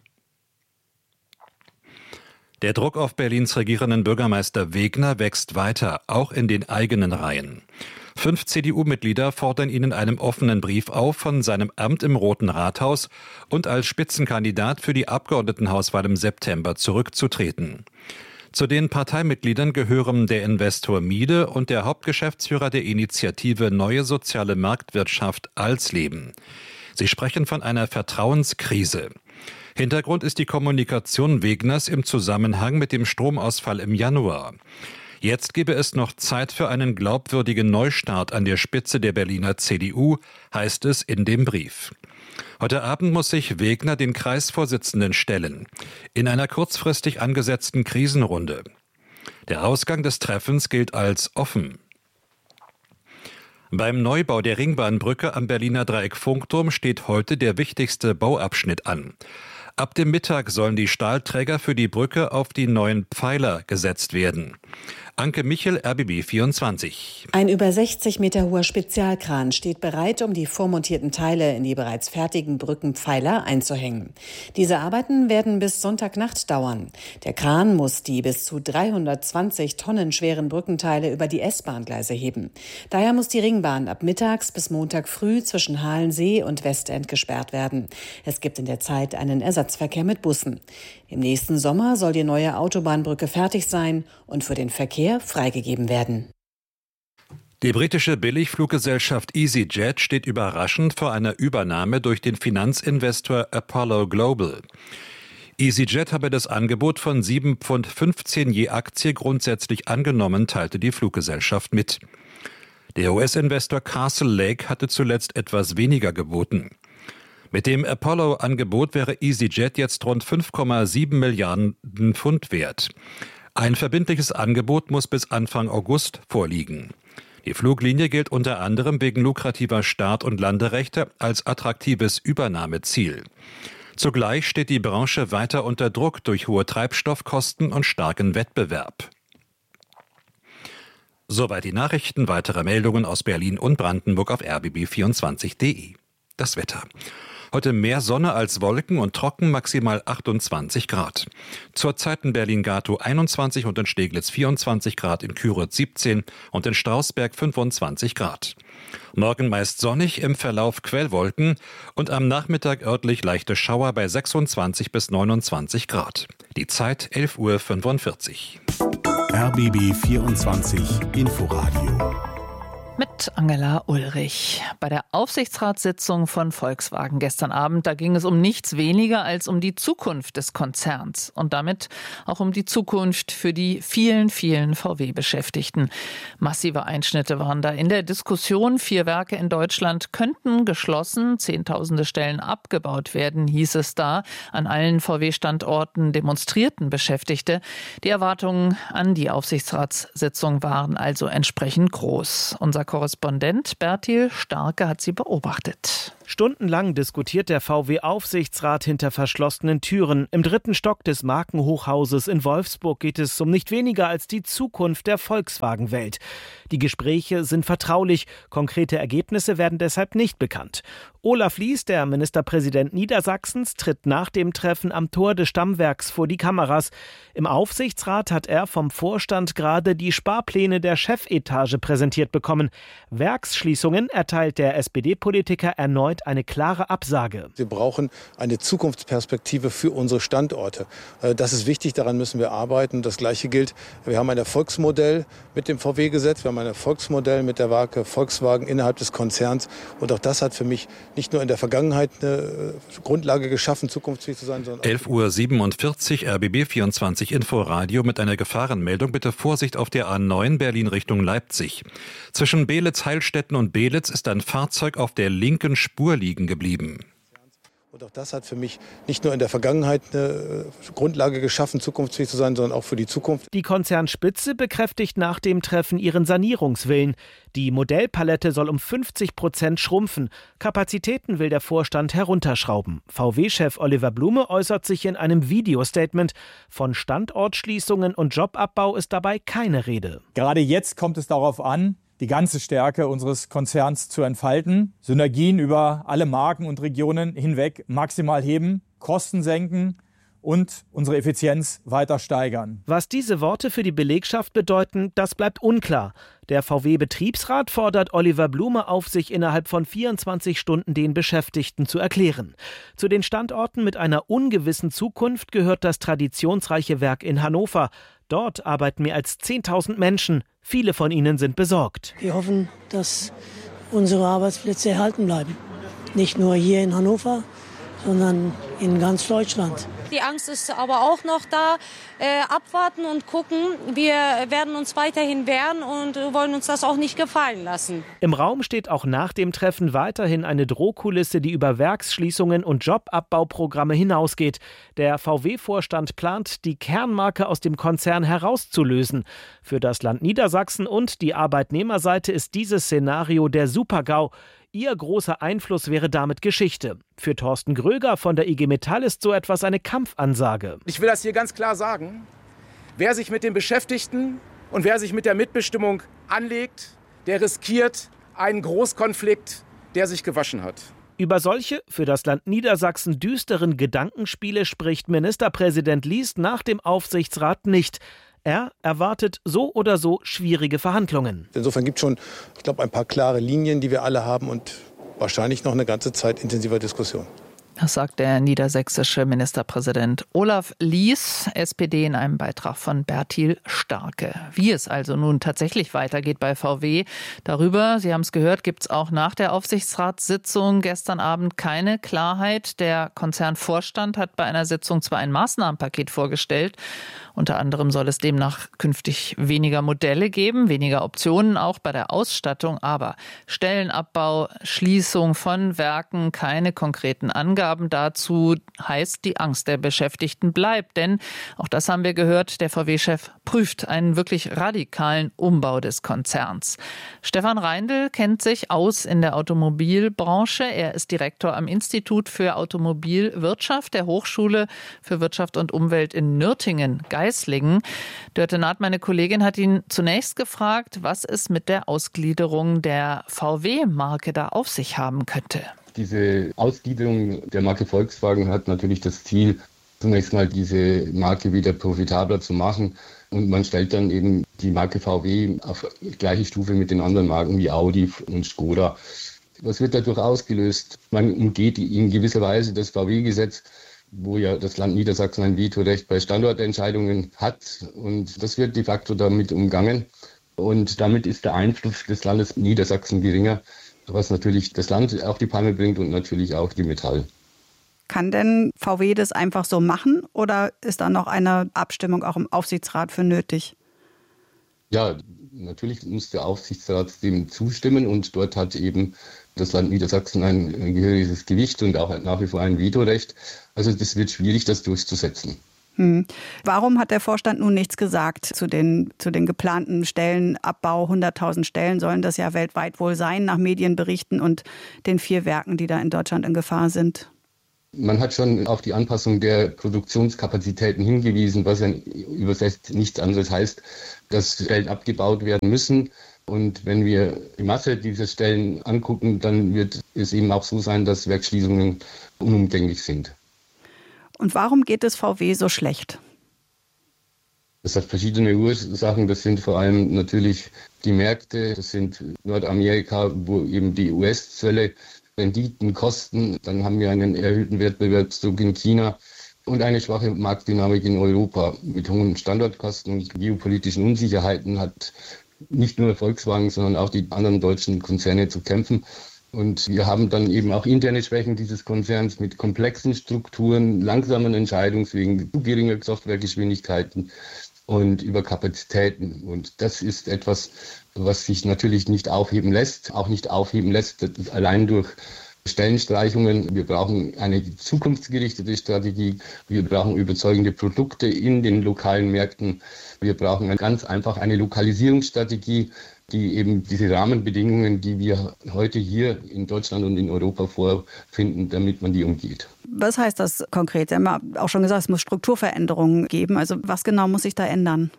Der Druck auf Berlins regierenden Bürgermeister Wegner wächst weiter, auch in den eigenen Reihen. 5 CDU-Mitglieder fordern ihn in einem offenen Brief auf, von seinem Amt im Roten Rathaus und als Spitzenkandidat für die Abgeordnetenhauswahl im September zurückzutreten. Zu den Parteimitgliedern gehören der Investor Miede und der Hauptgeschäftsführer der Initiative Neue Soziale Marktwirtschaft Alsleben. Sie sprechen von einer Vertrauenskrise. Hintergrund ist die Kommunikation Wegners im Zusammenhang mit dem Stromausfall im Januar. Jetzt gebe es noch Zeit für einen glaubwürdigen Neustart an der Spitze der Berliner CDU, heißt es in dem Brief. Heute Abend muss sich Wegner den Kreisvorsitzenden stellen, in einer kurzfristig angesetzten Krisenrunde. Der Ausgang des Treffens gilt als offen. Beim Neubau der Ringbahnbrücke am Berliner Dreieck Funkturm steht heute der wichtigste Bauabschnitt an. Ab dem Mittag sollen die Stahlträger für die Brücke auf die neuen Pfeiler gesetzt werden. Anke Michel, RBB 24. Ein über 60 Meter hoher Spezialkran steht bereit, um die vormontierten Teile in die bereits fertigen Brückenpfeiler einzuhängen. Diese Arbeiten werden bis Sonntagnacht dauern. Der Kran muss die bis zu 320 Tonnen schweren Brückenteile über die S-Bahn-Gleise heben. Daher muss die Ringbahn ab mittags bis Montag früh zwischen Halensee und Westend gesperrt werden. Es gibt in der Zeit einen Ersatzverkehr mit Bussen. Im nächsten Sommer soll die neue Autobahnbrücke fertig sein und für den Verkehr freigegeben werden. Die britische Billigfluggesellschaft EasyJet steht überraschend vor einer Übernahme durch den Finanzinvestor Apollo Global. EasyJet habe das Angebot von 7,15 Pfund je Aktie grundsätzlich angenommen, teilte die Fluggesellschaft mit. Der US-Investor Castle Lake hatte zuletzt etwas weniger geboten. Mit dem Apollo-Angebot wäre EasyJet jetzt rund 5,7 Milliarden Pfund wert. Ein verbindliches Angebot muss bis Anfang August vorliegen. Die Fluglinie gilt unter anderem wegen lukrativer Start- und Landerechte als attraktives Übernahmeziel. Zugleich steht die Branche weiter unter Druck durch hohe Treibstoffkosten und starken Wettbewerb. Soweit die Nachrichten. Weitere Meldungen aus Berlin und Brandenburg auf rbb24.de. Das Wetter. Heute mehr Sonne als Wolken und trocken, maximal 28 Grad. Zurzeit in Berlin-Gatow 21 und in Steglitz 24 Grad, in Küritz 17 und in Strausberg 25 Grad. Morgen meist sonnig, im Verlauf Quellwolken und am Nachmittag örtlich leichte Schauer bei 26 bis 29 Grad. Die Zeit 11:45 Uhr. RBB 24 Inforadio Mit Angela Ulrich. Bei der Aufsichtsratssitzung von Volkswagen gestern Abend, da ging es um nichts weniger als um die Zukunft des Konzerns und damit auch um die Zukunft für die vielen, vielen VW-Beschäftigten. Massive Einschnitte waren da in der Diskussion. 4 Werke in Deutschland könnten geschlossen, Zehntausende Stellen abgebaut werden, hieß es da. An allen VW-Standorten demonstrierten Beschäftigte. Die Erwartungen an die Aufsichtsratssitzung waren also entsprechend groß. Unser Korrespondent Bertil Starke hat sie beobachtet. Stundenlang diskutiert der VW-Aufsichtsrat hinter verschlossenen Türen. Im 3. Stock des Markenhochhauses in Wolfsburg geht es um nicht weniger als die Zukunft der Volkswagen-Welt. Die Gespräche sind vertraulich, konkrete Ergebnisse werden deshalb nicht bekannt. Olaf Lies, der Ministerpräsident Niedersachsens, tritt nach dem Treffen am Tor des Stammwerks vor die Kameras. Im Aufsichtsrat hat er vom Vorstand gerade die Sparpläne der Chefetage präsentiert bekommen. Werksschließungen erteilt der SPD-Politiker erneut eine klare Absage. Wir brauchen eine Zukunftsperspektive für unsere Standorte. Das ist wichtig, daran müssen wir arbeiten. Das Gleiche gilt, wir haben ein Erfolgsmodell mit dem VW-Gesetz, wir haben ein Erfolgsmodell mit der Marke Volkswagen innerhalb des Konzerns. Und auch das hat für mich nicht nur in der Vergangenheit eine Grundlage geschaffen, zukunftsfähig zu sein, sondern 11:47 Uhr, RBB 24 Inforadio mit einer Gefahrenmeldung. Bitte Vorsicht auf der A9 Berlin Richtung Leipzig. Zwischen Beelitz-Heilstätten und Beelitz ist ein Fahrzeug auf der linken Spur liegen geblieben. Und auch das hat für mich nicht nur in der Vergangenheit eine Grundlage geschaffen, zukunftsfähig zu sein, sondern auch für die Zukunft. Die Konzernspitze bekräftigt nach dem Treffen ihren Sanierungswillen. Die Modellpalette soll um 50% schrumpfen. Kapazitäten will der Vorstand herunterschrauben. VW-Chef Oliver Blume äußert sich in einem Videostatement. Von Standortschließungen und Jobabbau ist dabei keine Rede. Gerade jetzt kommt es darauf an, die ganze Stärke unseres Konzerns zu entfalten, Synergien über alle Marken und Regionen hinweg maximal heben, Kosten senken und unsere Effizienz weiter steigern. Was diese Worte für die Belegschaft bedeuten, das bleibt unklar. Der VW-Betriebsrat fordert Oliver Blume auf, sich innerhalb von 24 Stunden den Beschäftigten zu erklären. Zu den Standorten mit einer ungewissen Zukunft gehört das traditionsreiche Werk in Hannover. Dort arbeiten mehr als 10.000 Menschen. Viele von ihnen sind besorgt. Wir hoffen, dass unsere Arbeitsplätze erhalten bleiben. Nicht nur hier in Hannover, sondern in ganz Deutschland. Die Angst ist aber auch noch da. Abwarten und gucken. Wir werden uns weiterhin wehren und wollen uns das auch nicht gefallen lassen. Im Raum steht auch nach dem Treffen weiterhin eine Drohkulisse, die über Werksschließungen und Jobabbauprogramme hinausgeht. Der VW-Vorstand plant, die Kernmarke aus dem Konzern herauszulösen. Für das Land Niedersachsen und die Arbeitnehmerseite ist dieses Szenario der Super-GAU. Ihr großer Einfluss wäre damit Geschichte. Für Thorsten Gröger von der IG Metall ist so etwas eine Kampfansage. Ich will das hier ganz klar sagen. Wer sich mit den Beschäftigten und wer sich mit der Mitbestimmung anlegt, der riskiert einen Großkonflikt, der sich gewaschen hat. Über solche, für das Land Niedersachsen düsteren Gedankenspiele spricht Ministerpräsident Lies nach dem Aufsichtsrat nicht. Er erwartet so oder so schwierige Verhandlungen. Insofern gibt es schon, ich glaube, ein paar klare Linien, die wir alle haben und wahrscheinlich noch eine ganze Zeit intensiver Diskussion. Das sagt der niedersächsische Ministerpräsident Olaf Lies, SPD, in einem Beitrag von Bertil Starke. Wie es also nun tatsächlich weitergeht bei VW, darüber, Sie haben es gehört, gibt es auch nach der Aufsichtsratssitzung gestern Abend keine Klarheit. Der Konzernvorstand hat bei einer Sitzung zwar ein Maßnahmenpaket vorgestellt, unter anderem soll es demnach künftig weniger Modelle geben, weniger Optionen auch bei der Ausstattung, aber Stellenabbau, Schließung von Werken, keine konkreten Angaben dazu, heißt, die Angst der Beschäftigten bleibt. Denn, auch das haben wir gehört, der VW-Chef prüft einen wirklich radikalen Umbau des Konzerns. Stefan Reindl kennt sich aus in der Automobilbranche. Er ist Direktor am Institut für Automobilwirtschaft der Hochschule für Wirtschaft und Umwelt in Nürtingen-Geislingen. Dörte Naht, meine Kollegin, hat ihn zunächst gefragt, was es mit der Ausgliederung der VW-Marke da auf sich haben könnte. Diese Ausgliederung der Marke Volkswagen hat natürlich das Ziel, zunächst mal diese Marke wieder profitabler zu machen. Und man stellt dann eben die Marke VW auf gleiche Stufe mit den anderen Marken wie Audi und Skoda. Was wird dadurch ausgelöst? Man umgeht in gewisser Weise das VW-Gesetz, wo ja das Land Niedersachsen ein Vetorecht bei Standortentscheidungen hat. Und das wird de facto damit umgangen. Und damit ist der Einfluss des Landes Niedersachsen geringer, was natürlich das Land auf die Palme bringt und natürlich auch die Metall. Kann denn VW das einfach so machen oder ist da noch eine Abstimmung auch im Aufsichtsrat für nötig? Ja, natürlich muss der Aufsichtsrat dem zustimmen und dort hat eben das Land Niedersachsen ein gehöriges Gewicht und auch nach wie vor ein Vetorecht. Also das wird schwierig, das durchzusetzen. Warum hat der Vorstand nun nichts gesagt zu den geplanten Stellenabbau? 100.000 Stellen sollen das ja weltweit wohl sein, nach Medienberichten und den 4 Werken, die da in Deutschland in Gefahr sind. Man hat schon auf die Anpassung der Produktionskapazitäten hingewiesen, was ja übersetzt nichts anderes heißt, dass Stellen abgebaut werden müssen. Und wenn wir die Masse dieser Stellen angucken, dann wird es eben auch so sein, dass Werksschließungen unumgänglich sind. Und warum geht es VW so schlecht? Das hat verschiedene Ursachen. Das sind vor allem natürlich die Märkte. Das sind Nordamerika, wo eben die US-Zölle Renditen kosten. Dann haben wir einen erhöhten Wettbewerbsdruck in China und eine schwache Marktdynamik in Europa. Mit hohen Standortkosten und geopolitischen Unsicherheiten hat nicht nur Volkswagen, sondern auch die anderen deutschen Konzerne zu kämpfen. Und wir haben dann eben auch interne Schwächen dieses Konzerns mit komplexen Strukturen, langsamen Entscheidungswegen, zu geringer Softwaregeschwindigkeiten und Überkapazitäten. Und das ist etwas, was sich natürlich nicht aufheben lässt, allein durch Stellenstreichungen. Wir brauchen eine zukunftsgerichtete Strategie. Wir brauchen überzeugende Produkte in den lokalen Märkten. Wir brauchen ganz einfach eine Lokalisierungsstrategie, die eben diese Rahmenbedingungen, die wir heute hier in Deutschland und in Europa vorfinden, damit man die umgeht. Was heißt das konkret? Sie haben ja auch schon gesagt, es muss Strukturveränderungen geben. Also was genau muss sich da ändern?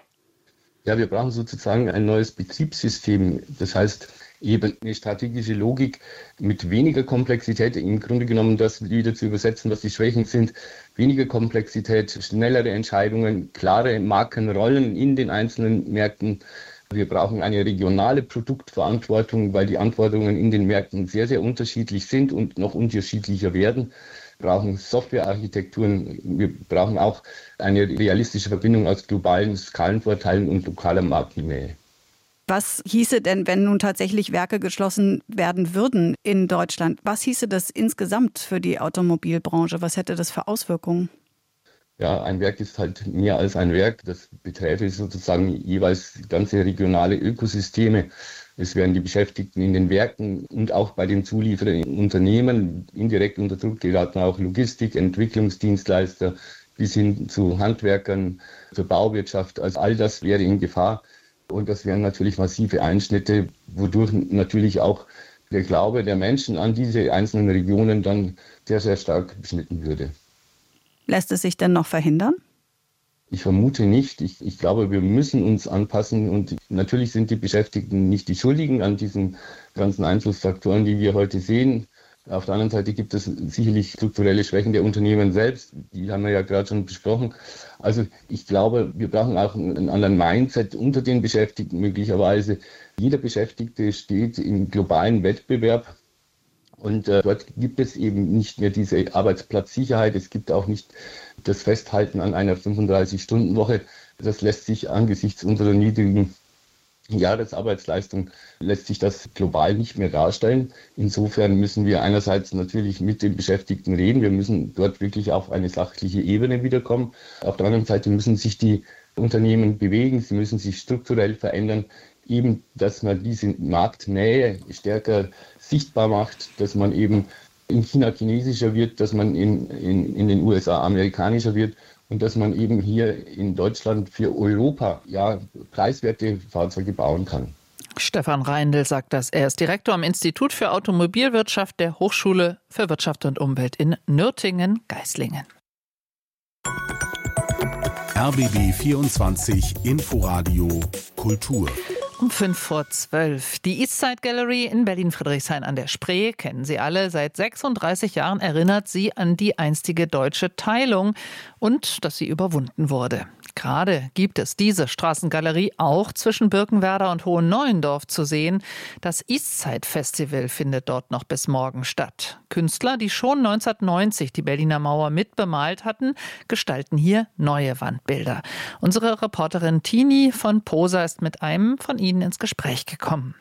Ja, wir brauchen sozusagen ein neues Betriebssystem. Das heißt, eben eine strategische Logik mit weniger Komplexität, im Grunde genommen das wieder zu übersetzen, was die Schwächen sind. Weniger Komplexität, schnellere Entscheidungen, klare Markenrollen in den einzelnen Märkten. Wir brauchen eine regionale Produktverantwortung, weil die Anforderungen in den Märkten sehr, sehr unterschiedlich sind und noch unterschiedlicher werden. Wir brauchen Softwarearchitekturen. Wir brauchen auch eine realistische Verbindung aus globalen Skalenvorteilen und lokaler Marktnähe. Was hieße denn, wenn nun tatsächlich Werke geschlossen werden würden in Deutschland? Was hieße das insgesamt für die Automobilbranche? Was hätte das für Auswirkungen? Ja, ein Werk ist halt mehr als ein Werk. Das beträfe sozusagen jeweils ganze regionale Ökosysteme. Es werden die Beschäftigten in den Werken und auch bei den zuliefernden Unternehmen indirekt unter Druck geraten, auch Logistik, Entwicklungsdienstleister bis hin zu Handwerkern, zur Bauwirtschaft. Also all das wäre in Gefahr. Und das wären natürlich massive Einschnitte, wodurch natürlich auch der Glaube der Menschen an diese einzelnen Regionen dann sehr, sehr stark beschnitten würde. Lässt es sich denn noch verhindern? Ich vermute nicht. Ich glaube, wir müssen uns anpassen. Und natürlich sind die Beschäftigten nicht die Schuldigen an diesen ganzen Einflussfaktoren, die wir heute sehen. Auf der anderen Seite gibt es sicherlich strukturelle Schwächen der Unternehmen selbst. Die haben wir ja gerade schon besprochen. Also ich glaube, wir brauchen auch einen anderen Mindset unter den Beschäftigten möglicherweise. Jeder Beschäftigte steht im globalen Wettbewerb. Und dort gibt es eben nicht mehr diese Arbeitsplatzsicherheit. Es gibt auch nicht das Festhalten an einer 35-Stunden-Woche. Das lässt sich angesichts unserer niedrigen Jahresarbeitsleistung, lässt sich das global nicht mehr darstellen. Insofern müssen wir einerseits natürlich mit den Beschäftigten reden. Wir müssen dort wirklich auf eine sachliche Ebene wiederkommen. Auf der anderen Seite müssen sich die Unternehmen bewegen. Sie müssen sich strukturell verändern. Eben, dass man diese Marktnähe stärker sichtbar macht, dass man eben in China chinesischer wird, dass man in den USA amerikanischer wird und dass man eben hier in Deutschland für Europa preiswerte Fahrzeuge bauen kann. Stefan Reindl sagt das. Er ist Direktor am Institut für Automobilwirtschaft der Hochschule für Wirtschaft und Umwelt in Nürtingen-Geislingen. RBB 24 Inforadio Kultur. Um 11:05. Die Eastside Gallery in Berlin-Friedrichshain an der Spree kennen Sie alle. Seit 36 Jahren erinnert sie an die einstige deutsche Teilung und dass sie überwunden wurde. Gerade gibt es diese Straßengalerie auch zwischen Birkenwerder und Hohenneuendorf zu sehen. Das Eastside Festival findet dort noch bis morgen statt. Künstler, die schon 1990 die Berliner Mauer mitbemalt hatten, gestalten hier neue Wandbilder. Unsere Reporterin Tini von Posa ist mit einem von ihnen ins Gespräch gekommen.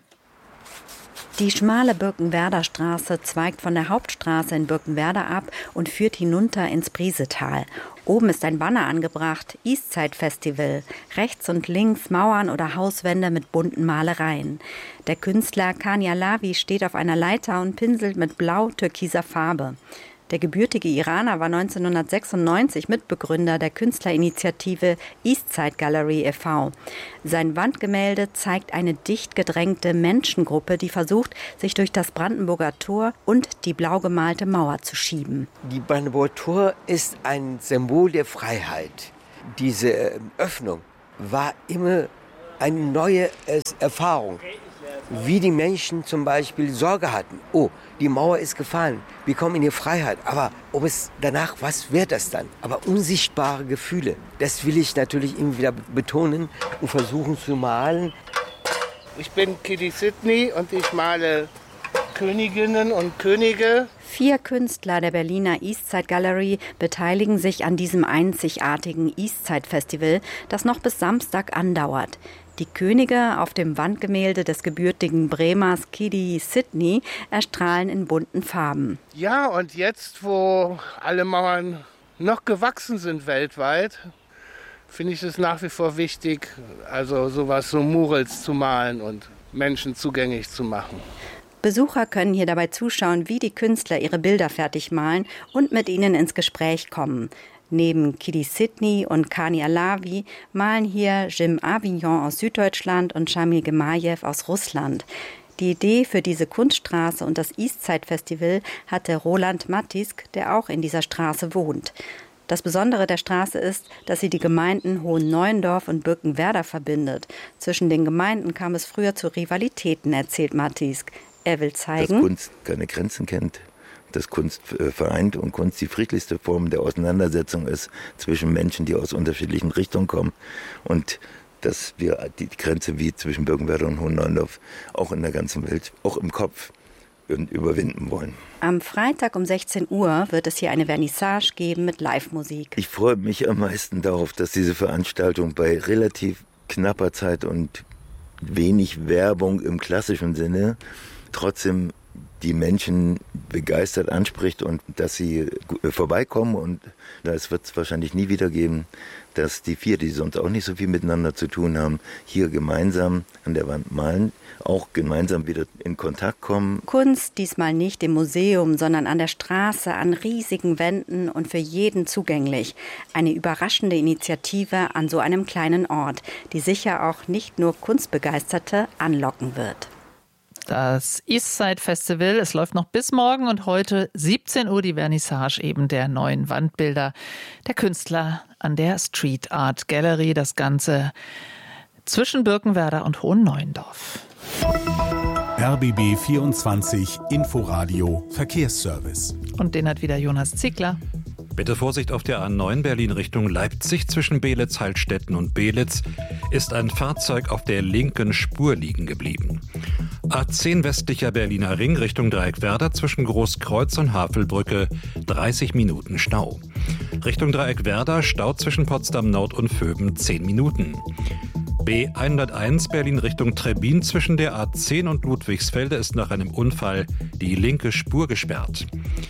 Die schmale Birkenwerder Straße zweigt von der Hauptstraße in Birkenwerder ab und führt hinunter ins Briesetal. Oben ist ein Banner angebracht, Eastside Festival. Rechts und links Mauern oder Hauswände mit bunten Malereien. Der Künstler Kania Lavi steht auf einer Leiter und pinselt mit blau-türkiser Farbe. Der gebürtige Iraner war 1996 Mitbegründer der Künstlerinitiative Eastside Gallery e.V. Sein Wandgemälde zeigt eine dicht gedrängte Menschengruppe, die versucht, sich durch das Brandenburger Tor und die blau gemalte Mauer zu schieben. Die Brandenburger Tor ist ein Symbol der Freiheit. Diese Öffnung war immer eine neue Erfahrung. Wie die Menschen zum Beispiel Sorge hatten. Oh, die Mauer ist gefallen, wir kommen in die Freiheit. Aber ob es danach, was wird das dann? Aber unsichtbare Gefühle, das will ich natürlich immer wieder betonen und versuchen zu malen. Ich bin Kitty Sidney und ich male Königinnen und Könige. 4 Künstler der Berliner Eastside Gallery beteiligen sich an diesem einzigartigen Eastside Festival, das noch bis Samstag andauert. Die Könige auf dem Wandgemälde des gebürtigen Bremers Kitty Sidney erstrahlen in bunten Farben. Ja, und jetzt, wo alle Mauern noch gewachsen sind weltweit, finde ich es nach wie vor wichtig, also sowas so Murals zu malen und Menschen zugänglich zu machen. Besucher können hier dabei zuschauen, wie die Künstler ihre Bilder fertig malen und mit ihnen ins Gespräch kommen. Neben Kitty Sidney und Kania Lavi malen hier Jim Avignon aus Süddeutschland und Shamil Gemajew aus Russland. Die Idee für diese Kunststraße und das Eastside Festival hatte Roland Mattisk, der auch in dieser Straße wohnt. Das Besondere der Straße ist, dass sie die Gemeinden Hohenneuendorf und Birkenwerder verbindet. Zwischen den Gemeinden kam es früher zu Rivalitäten, erzählt Mattisk. Er will zeigen, dass Kunst keine Grenzen kennt. Dass Kunst vereint und Kunst die friedlichste Form der Auseinandersetzung ist zwischen Menschen, die aus unterschiedlichen Richtungen kommen. Und dass wir die Grenze wie zwischen Birkenwerder und Hohenneuendorf auch in der ganzen Welt, auch im Kopf, überwinden wollen. Am Freitag um 16 Uhr wird es hier eine Vernissage geben mit Live-Musik. Ich freue mich am meisten darauf, dass diese Veranstaltung bei relativ knapper Zeit und wenig Werbung im klassischen Sinne trotzdem die Menschen begeistert anspricht und dass sie vorbeikommen. Und das wird es wahrscheinlich nie wieder geben, dass die 4, die sonst auch nicht so viel miteinander zu tun haben, hier gemeinsam an der Wand malen, auch gemeinsam wieder in Kontakt kommen. Kunst diesmal nicht im Museum, sondern an der Straße, an riesigen Wänden und für jeden zugänglich. Eine überraschende Initiative an so einem kleinen Ort, die sicher auch nicht nur Kunstbegeisterte anlocken wird. Das Eastside Festival, es läuft noch bis morgen und heute 17 Uhr die Vernissage eben der neuen Wandbilder der Künstler an der Street Art Gallery. Das Ganze zwischen Birkenwerder und Hohenneuendorf. RBB 24 Inforadio Verkehrsservice. Und den hat wieder Jonas Ziegler. Bitte Vorsicht auf der A9 Berlin Richtung Leipzig. Zwischen Beelitz, Heilstätten und Beelitz ist ein Fahrzeug auf der linken Spur liegen geblieben. A10 westlicher Berliner Ring Richtung Dreieckwerder zwischen Großkreuz und Havelbrücke 30 Minuten Stau. Richtung Dreieckwerder Stau zwischen Potsdam Nord und Vöben 10 Minuten. B101 Berlin Richtung Trebbin zwischen der A10 und Ludwigsfelde ist nach einem Unfall die linke Spur gesperrt.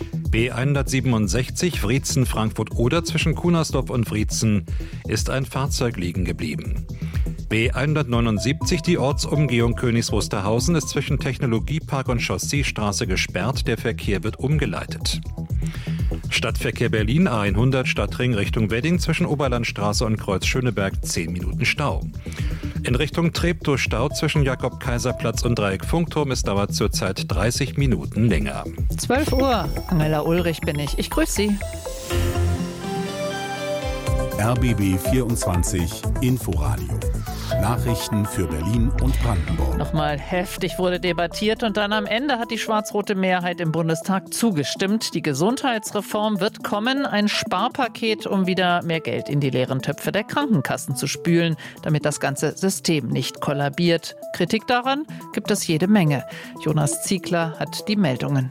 B167 Wriezen-Frankfurt-Oder zwischen Kunersdorf und Wriezen ist ein Fahrzeug liegen geblieben. B179 die Ortsumgehung Königs Wusterhausen ist zwischen Technologiepark und Chausseestraße gesperrt. Der Verkehr wird umgeleitet. Stadtverkehr Berlin A100 Stadtring Richtung Wedding zwischen Oberlandstraße und Kreuz Schöneberg 10 Minuten Stau. In Richtung Treptow Stau zwischen Jakob-Kaiser-Platz und Dreieck-Funkturm. Es dauert zurzeit 30 Minuten länger. 12 Uhr. Angela Ulrich bin ich. Ich grüße Sie. RBB 24 Inforadio. Nachrichten für Berlin und Brandenburg. Nochmal heftig wurde debattiert und dann am Ende hat die schwarz-rote Mehrheit im Bundestag zugestimmt. Die Gesundheitsreform wird kommen, ein Sparpaket, um wieder mehr Geld in die leeren Töpfe der Krankenkassen zu spülen, damit das ganze System nicht kollabiert. Kritik daran gibt es jede Menge. Jonas Ziegler hat die Meldungen.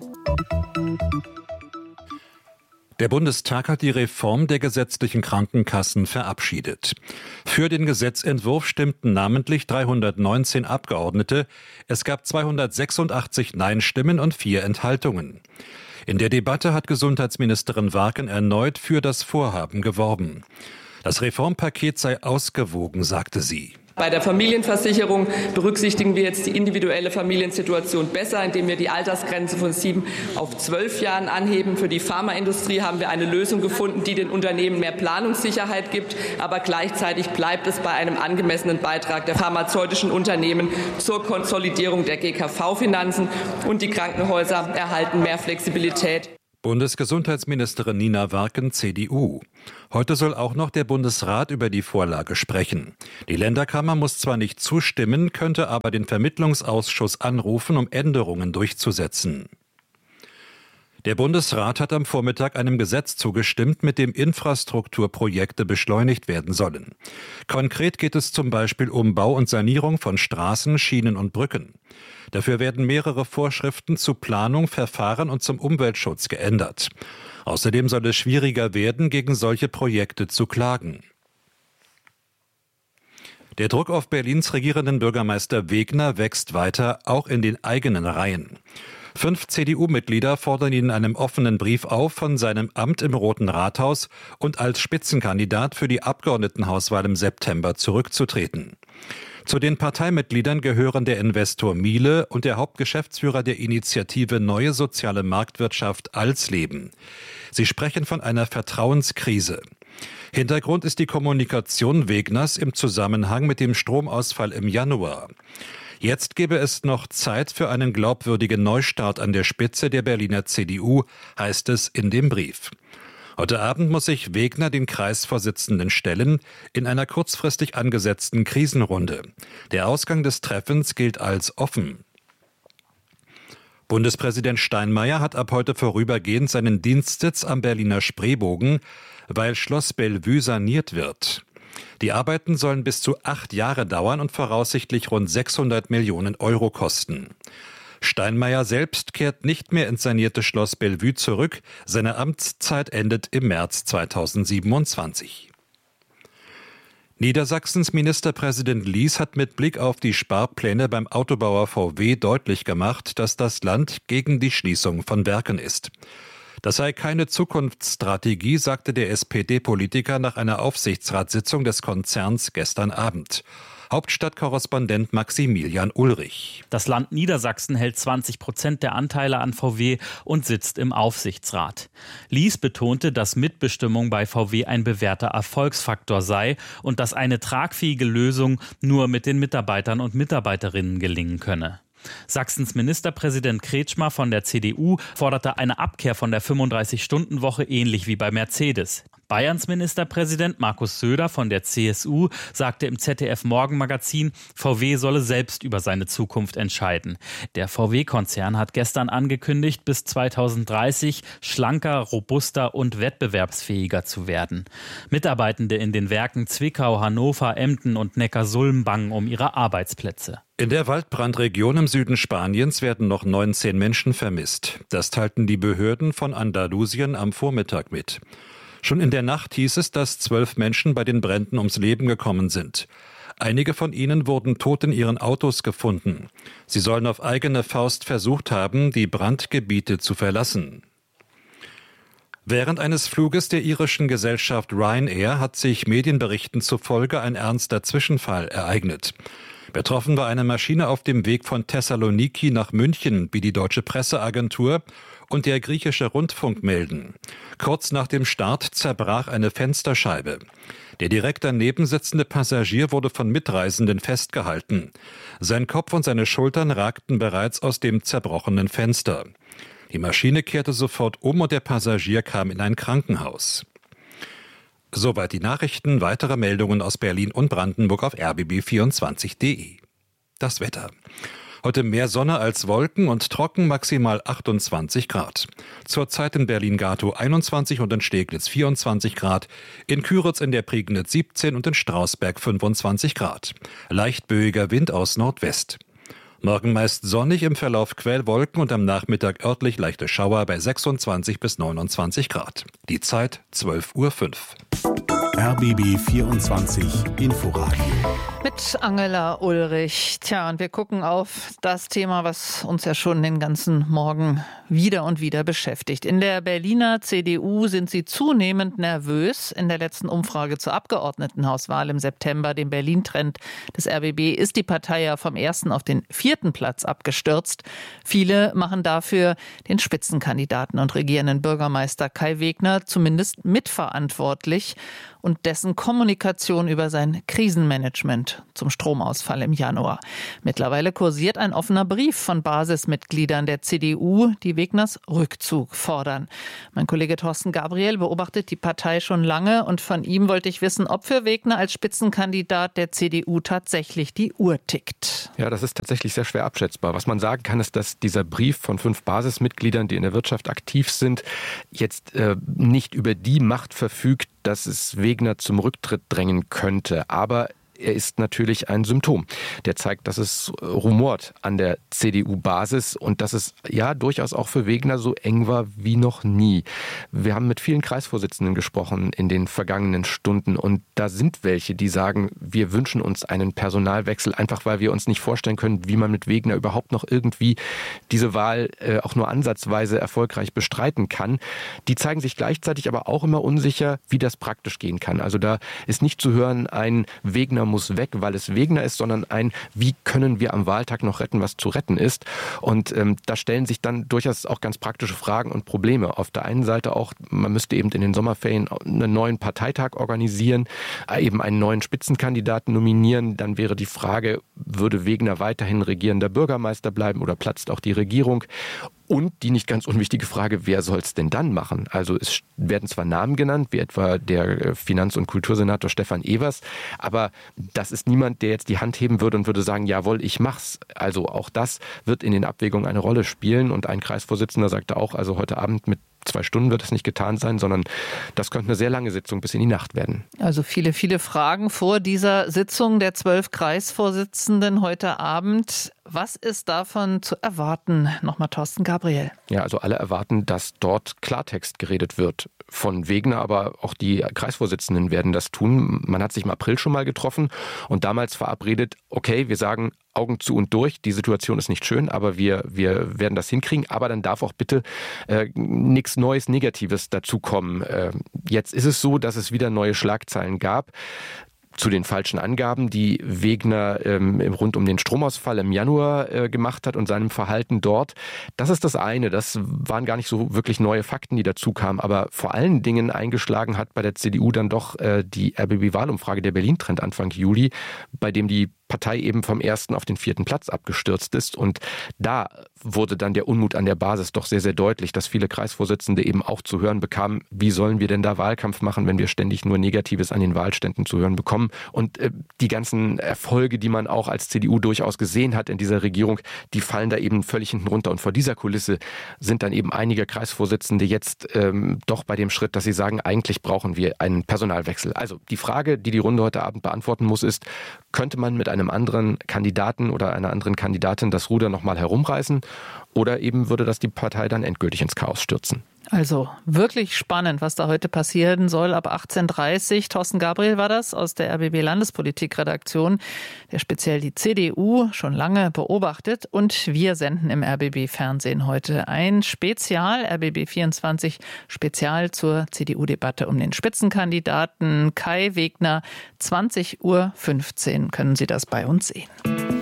Der Bundestag hat die Reform der gesetzlichen Krankenkassen verabschiedet. Für den Gesetzentwurf stimmten namentlich 319 Abgeordnete. Es gab 286 Nein-Stimmen und 4 Enthaltungen. In der Debatte hat Gesundheitsministerin Warken erneut für das Vorhaben geworben. Das Reformpaket sei ausgewogen, sagte sie. Bei der Familienversicherung berücksichtigen wir jetzt die individuelle Familiensituation besser, indem wir die Altersgrenze von 7 auf 12 Jahren anheben. Für die Pharmaindustrie haben wir eine Lösung gefunden, die den Unternehmen mehr Planungssicherheit gibt. Aber gleichzeitig bleibt es bei einem angemessenen Beitrag der pharmazeutischen Unternehmen zur Konsolidierung der GKV-Finanzen. Und die Krankenhäuser erhalten mehr Flexibilität. Bundesgesundheitsministerin Nina Warken, CDU. Heute soll auch noch der Bundesrat über die Vorlage sprechen. Die Länderkammer muss zwar nicht zustimmen, könnte aber den Vermittlungsausschuss anrufen, um Änderungen durchzusetzen. Der Bundesrat hat am Vormittag einem Gesetz zugestimmt, mit dem Infrastrukturprojekte beschleunigt werden sollen. Konkret geht es zum Beispiel um Bau und Sanierung von Straßen, Schienen und Brücken. Dafür werden mehrere Vorschriften zu Planung, Verfahren und zum Umweltschutz geändert. Außerdem soll es schwieriger werden, gegen solche Projekte zu klagen. Der Druck auf Berlins regierenden Bürgermeister Wegner wächst weiter, auch in den eigenen Reihen. 5 CDU-Mitglieder fordern ihn in einem offenen Brief auf, von seinem Amt im Roten Rathaus und als Spitzenkandidat für die Abgeordnetenhauswahl im September zurückzutreten. Zu den Parteimitgliedern gehören der Investor Miele und der Hauptgeschäftsführer der Initiative Neue Soziale Marktwirtschaft Alsleben. Sie sprechen von einer Vertrauenskrise. Hintergrund ist die Kommunikation Wegners im Zusammenhang mit dem Stromausfall im Januar. Jetzt gäbe es noch Zeit für einen glaubwürdigen Neustart an der Spitze der Berliner CDU, heißt es in dem Brief. Heute Abend muss sich Wegner den Kreisvorsitzenden stellen, in einer kurzfristig angesetzten Krisenrunde. Der Ausgang des Treffens gilt als offen. Bundespräsident Steinmeier hat ab heute vorübergehend seinen Dienstsitz am Berliner Spreebogen, weil Schloss Bellevue saniert wird. Die Arbeiten sollen bis zu 8 Jahre dauern und voraussichtlich rund 600 Millionen Euro kosten. Steinmeier selbst kehrt nicht mehr ins sanierte Schloss Bellevue zurück. Seine Amtszeit endet im März 2027. Niedersachsens Ministerpräsident Lies hat mit Blick auf die Sparpläne beim Autobauer VW deutlich gemacht, dass das Land gegen die Schließung von Werken ist. Das sei keine Zukunftsstrategie, sagte der SPD-Politiker nach einer Aufsichtsratssitzung des Konzerns gestern Abend. Hauptstadtkorrespondent Maximilian Ulrich. Das Land Niedersachsen hält 20% der Anteile an VW und sitzt im Aufsichtsrat. Lies betonte, dass Mitbestimmung bei VW ein bewährter Erfolgsfaktor sei und dass eine tragfähige Lösung nur mit den Mitarbeitern und Mitarbeiterinnen gelingen könne. Sachsens Ministerpräsident Kretschmer von der CDU forderte eine Abkehr von der 35-Stunden-Woche ähnlich wie bei Mercedes. Bayerns Ministerpräsident Markus Söder von der CSU sagte im ZDF-Morgenmagazin, VW solle selbst über seine Zukunft entscheiden. Der VW-Konzern hat gestern angekündigt, bis 2030 schlanker, robuster und wettbewerbsfähiger zu werden. Mitarbeitende in den Werken Zwickau, Hannover, Emden und Neckarsulm bangen um ihre Arbeitsplätze. In der Waldbrandregion im Süden Spaniens werden noch 19 Menschen vermisst. Das teilten die Behörden von Andalusien am Vormittag mit. Schon in der Nacht hieß es, dass 12 Menschen bei den Bränden ums Leben gekommen sind. Einige von ihnen wurden tot in ihren Autos gefunden. Sie sollen auf eigene Faust versucht haben, die Brandgebiete zu verlassen. Während eines Fluges der irischen Gesellschaft Ryanair hat sich Medienberichten zufolge ein ernster Zwischenfall ereignet. Betroffen war eine Maschine auf dem Weg von Thessaloniki nach München, wie die deutsche Presseagentur und der griechische Rundfunk melden. Kurz nach dem Start zerbrach eine Fensterscheibe. Der direkt daneben sitzende Passagier wurde von Mitreisenden festgehalten. Sein Kopf und seine Schultern ragten bereits aus dem zerbrochenen Fenster. Die Maschine kehrte sofort um und der Passagier kam in ein Krankenhaus. Soweit die Nachrichten. Weitere Meldungen aus Berlin und Brandenburg auf rbb24.de. Das Wetter. Heute mehr Sonne als Wolken und trocken, maximal 28 Grad. Zurzeit in Berlin-Gatow 21 und in Steglitz 24 Grad, in Küritz in der Prignitz 17 und in Strausberg 25 Grad. Leicht böiger Wind aus Nordwest. Morgen meist sonnig, im Verlauf Quellwolken und am Nachmittag örtlich leichte Schauer bei 26 bis 29 Grad. Die Zeit 12:05 Uhr. RBB 24 Inforadio. Mit Angela Ulrich. Tja, und wir gucken auf das Thema, was uns ja schon den ganzen Morgen wieder und wieder beschäftigt. In der Berliner CDU sind sie zunehmend nervös. In der letzten Umfrage zur Abgeordnetenhauswahl im September, dem Berlin-Trend des RBB, ist die Partei ja vom 1. auf den 4. Platz abgestürzt. Viele machen dafür den Spitzenkandidaten und regierenden Bürgermeister Kai Wegner zumindest mitverantwortlich und dessen Kommunikation über sein Krisenmanagement zum Stromausfall im Januar. Mittlerweile kursiert ein offener Brief von Basismitgliedern der CDU, die Wegners Rückzug fordern. Mein Kollege Thorsten Gabriel beobachtet die Partei schon lange und von ihm wollte ich wissen, ob für Wegner als Spitzenkandidat der CDU tatsächlich die Uhr tickt. Ja, das ist tatsächlich sehr schwer abschätzbar. Was man sagen kann, ist, dass dieser Brief von 5 Basismitgliedern, die in der Wirtschaft aktiv sind, jetzt nicht über die Macht verfügt, dass es Wegner zum Rücktritt drängen könnte. Aber er ist natürlich ein Symptom. Der zeigt, dass es rumort an der CDU-Basis und dass es ja durchaus auch für Wegner so eng war wie noch nie. Wir haben mit vielen Kreisvorsitzenden gesprochen in den vergangenen Stunden und da sind welche, die sagen, wir wünschen uns einen Personalwechsel, einfach weil wir uns nicht vorstellen können, wie man mit Wegner überhaupt noch irgendwie diese Wahl auch nur ansatzweise erfolgreich bestreiten kann. Die zeigen sich gleichzeitig aber auch immer unsicher, wie das praktisch gehen kann. Also da ist nicht zu hören, ein Wegner muss weg, weil es Wegner ist, sondern ein, wie können wir am Wahltag noch retten, was zu retten ist. Und da stellen sich dann durchaus auch ganz praktische Fragen und Probleme. Auf der einen Seite auch, man müsste eben in den Sommerferien einen neuen Parteitag organisieren, eben einen neuen Spitzenkandidaten nominieren. Dann wäre die Frage, würde Wegner weiterhin regierender Bürgermeister bleiben oder platzt auch die Regierung? Und die nicht ganz unwichtige Frage, wer soll es denn dann machen? Also es werden zwar Namen genannt, wie etwa der Finanz- und Kultursenator Stefan Evers, aber das ist niemand, der jetzt die Hand heben würde und würde sagen, jawohl, ich mach's. Also auch das wird in den Abwägungen eine Rolle spielen. Und ein Kreisvorsitzender sagte auch, also heute Abend mit 2 Stunden wird es nicht getan sein, sondern das könnte eine sehr lange Sitzung bis in die Nacht werden. Also viele, viele Fragen vor dieser Sitzung der 12 Kreisvorsitzenden heute Abend. Was ist davon zu erwarten? Nochmal Thorsten Gabriel. Ja, also alle erwarten, dass dort Klartext geredet wird. Von Wegner, aber auch die Kreisvorsitzenden werden das tun. Man hat sich im April schon mal getroffen und damals verabredet, okay, wir sagen Augen zu und durch, die Situation ist nicht schön, aber wir werden das hinkriegen, aber dann darf auch bitte nichts Neues, Negatives dazukommen. Jetzt ist es so, dass es wieder neue Schlagzeilen gab zu den falschen Angaben, die Wegner rund um den Stromausfall im Januar gemacht hat und seinem Verhalten dort. Das ist das eine. Das waren gar nicht so wirklich neue Fakten, die dazu kamen. Aber vor allen Dingen eingeschlagen hat bei der CDU dann doch die RBB-Wahlumfrage der Berlin-Trend Anfang Juli, bei dem die Partei eben vom 1. auf den 4. Platz abgestürzt ist. Und da wurde dann der Unmut an der Basis doch sehr, sehr deutlich, dass viele Kreisvorsitzende eben auch zu hören bekamen, wie sollen wir denn da Wahlkampf machen, wenn wir ständig nur Negatives an den Wahlständen zu hören bekommen. Und die ganzen Erfolge, die man auch als CDU durchaus gesehen hat in dieser Regierung, die fallen da eben völlig hinten runter. Und vor dieser Kulisse sind dann eben einige Kreisvorsitzende jetzt doch bei dem Schritt, dass sie sagen, eigentlich brauchen wir einen Personalwechsel. Also die Frage, die Runde heute Abend beantworten muss, ist, könnte man mit einem anderen Kandidaten oder einer anderen Kandidatin das Ruder nochmal herumreißen oder eben würde das die Partei dann endgültig ins Chaos stürzen? Also wirklich spannend, was da heute passieren soll. Ab 18:30 Uhr, Thorsten Gabriel war das aus der RBB-Landespolitik-Redaktion, der speziell die CDU schon lange beobachtet. Und wir senden im RBB-Fernsehen heute ein Spezial, RBB24 Spezial zur CDU-Debatte um den Spitzenkandidaten Kai Wegner. 20:15 Uhr können Sie das bei uns sehen.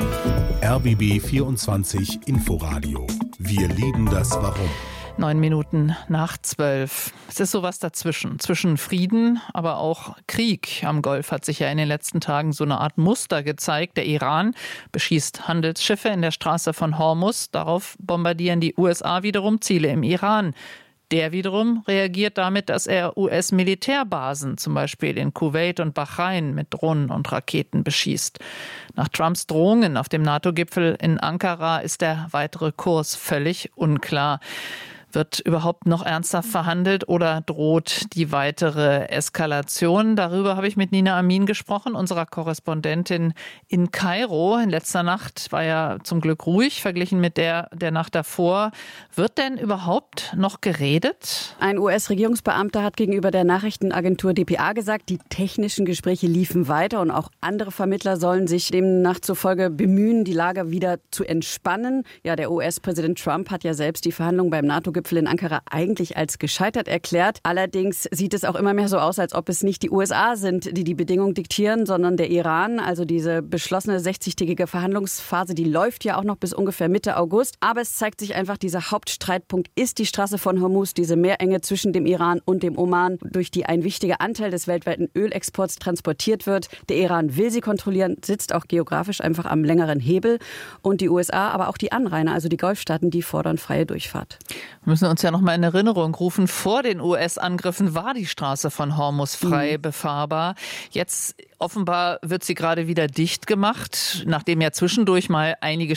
RBB24 Inforadio. Wir lieben das Warum. 9 Minuten nach 12. Es ist sowas dazwischen. Zwischen Frieden, aber auch Krieg. Am Golf hat sich ja in den letzten Tagen so eine Art Muster gezeigt. Der Iran beschießt Handelsschiffe in der Straße von Hormuz. Darauf bombardieren die USA wiederum Ziele im Iran. Der wiederum reagiert damit, dass er US-Militärbasen, zum Beispiel in Kuwait und Bahrain, mit Drohnen und Raketen beschießt. Nach Trumps Drohungen auf dem NATO-Gipfel in Ankara ist der weitere Kurs völlig unklar. Wird überhaupt noch ernsthaft verhandelt oder droht die weitere Eskalation? Darüber habe ich mit Nina Amin gesprochen, unserer Korrespondentin in Kairo. In letzter Nacht war ja zum Glück ruhig, verglichen mit der Nacht davor. Wird denn überhaupt noch geredet? Ein US-Regierungsbeamter hat gegenüber der Nachrichtenagentur dpa gesagt, die technischen Gespräche liefen weiter und auch andere Vermittler sollen sich demnach zufolge bemühen, die Lage wieder zu entspannen. Ja, der US-Präsident Trump hat ja selbst die Verhandlungen beim NATO-Gipfel in Ankara eigentlich als gescheitert erklärt. Allerdings sieht es auch immer mehr so aus, als ob es nicht die USA sind, die die Bedingungen diktieren, sondern der Iran. Also diese beschlossene 60-tägige Verhandlungsphase, die läuft ja auch noch bis ungefähr Mitte August. Aber es zeigt sich einfach, dieser Hauptstreitpunkt ist die Straße von Hormuz, diese Meerenge zwischen dem Iran und dem Oman, durch die ein wichtiger Anteil des weltweiten Ölexports transportiert wird. Der Iran will sie kontrollieren, sitzt auch geografisch einfach am längeren Hebel. Und die USA, aber auch die Anrainer, also die Golfstaaten, die fordern freie Durchfahrt. Wir müssen uns ja noch mal in Erinnerung rufen, vor den US-Angriffen war die Straße von Hormuz frei befahrbar. Jetzt offenbar wird sie gerade wieder dicht gemacht, nachdem ja zwischendurch mal einige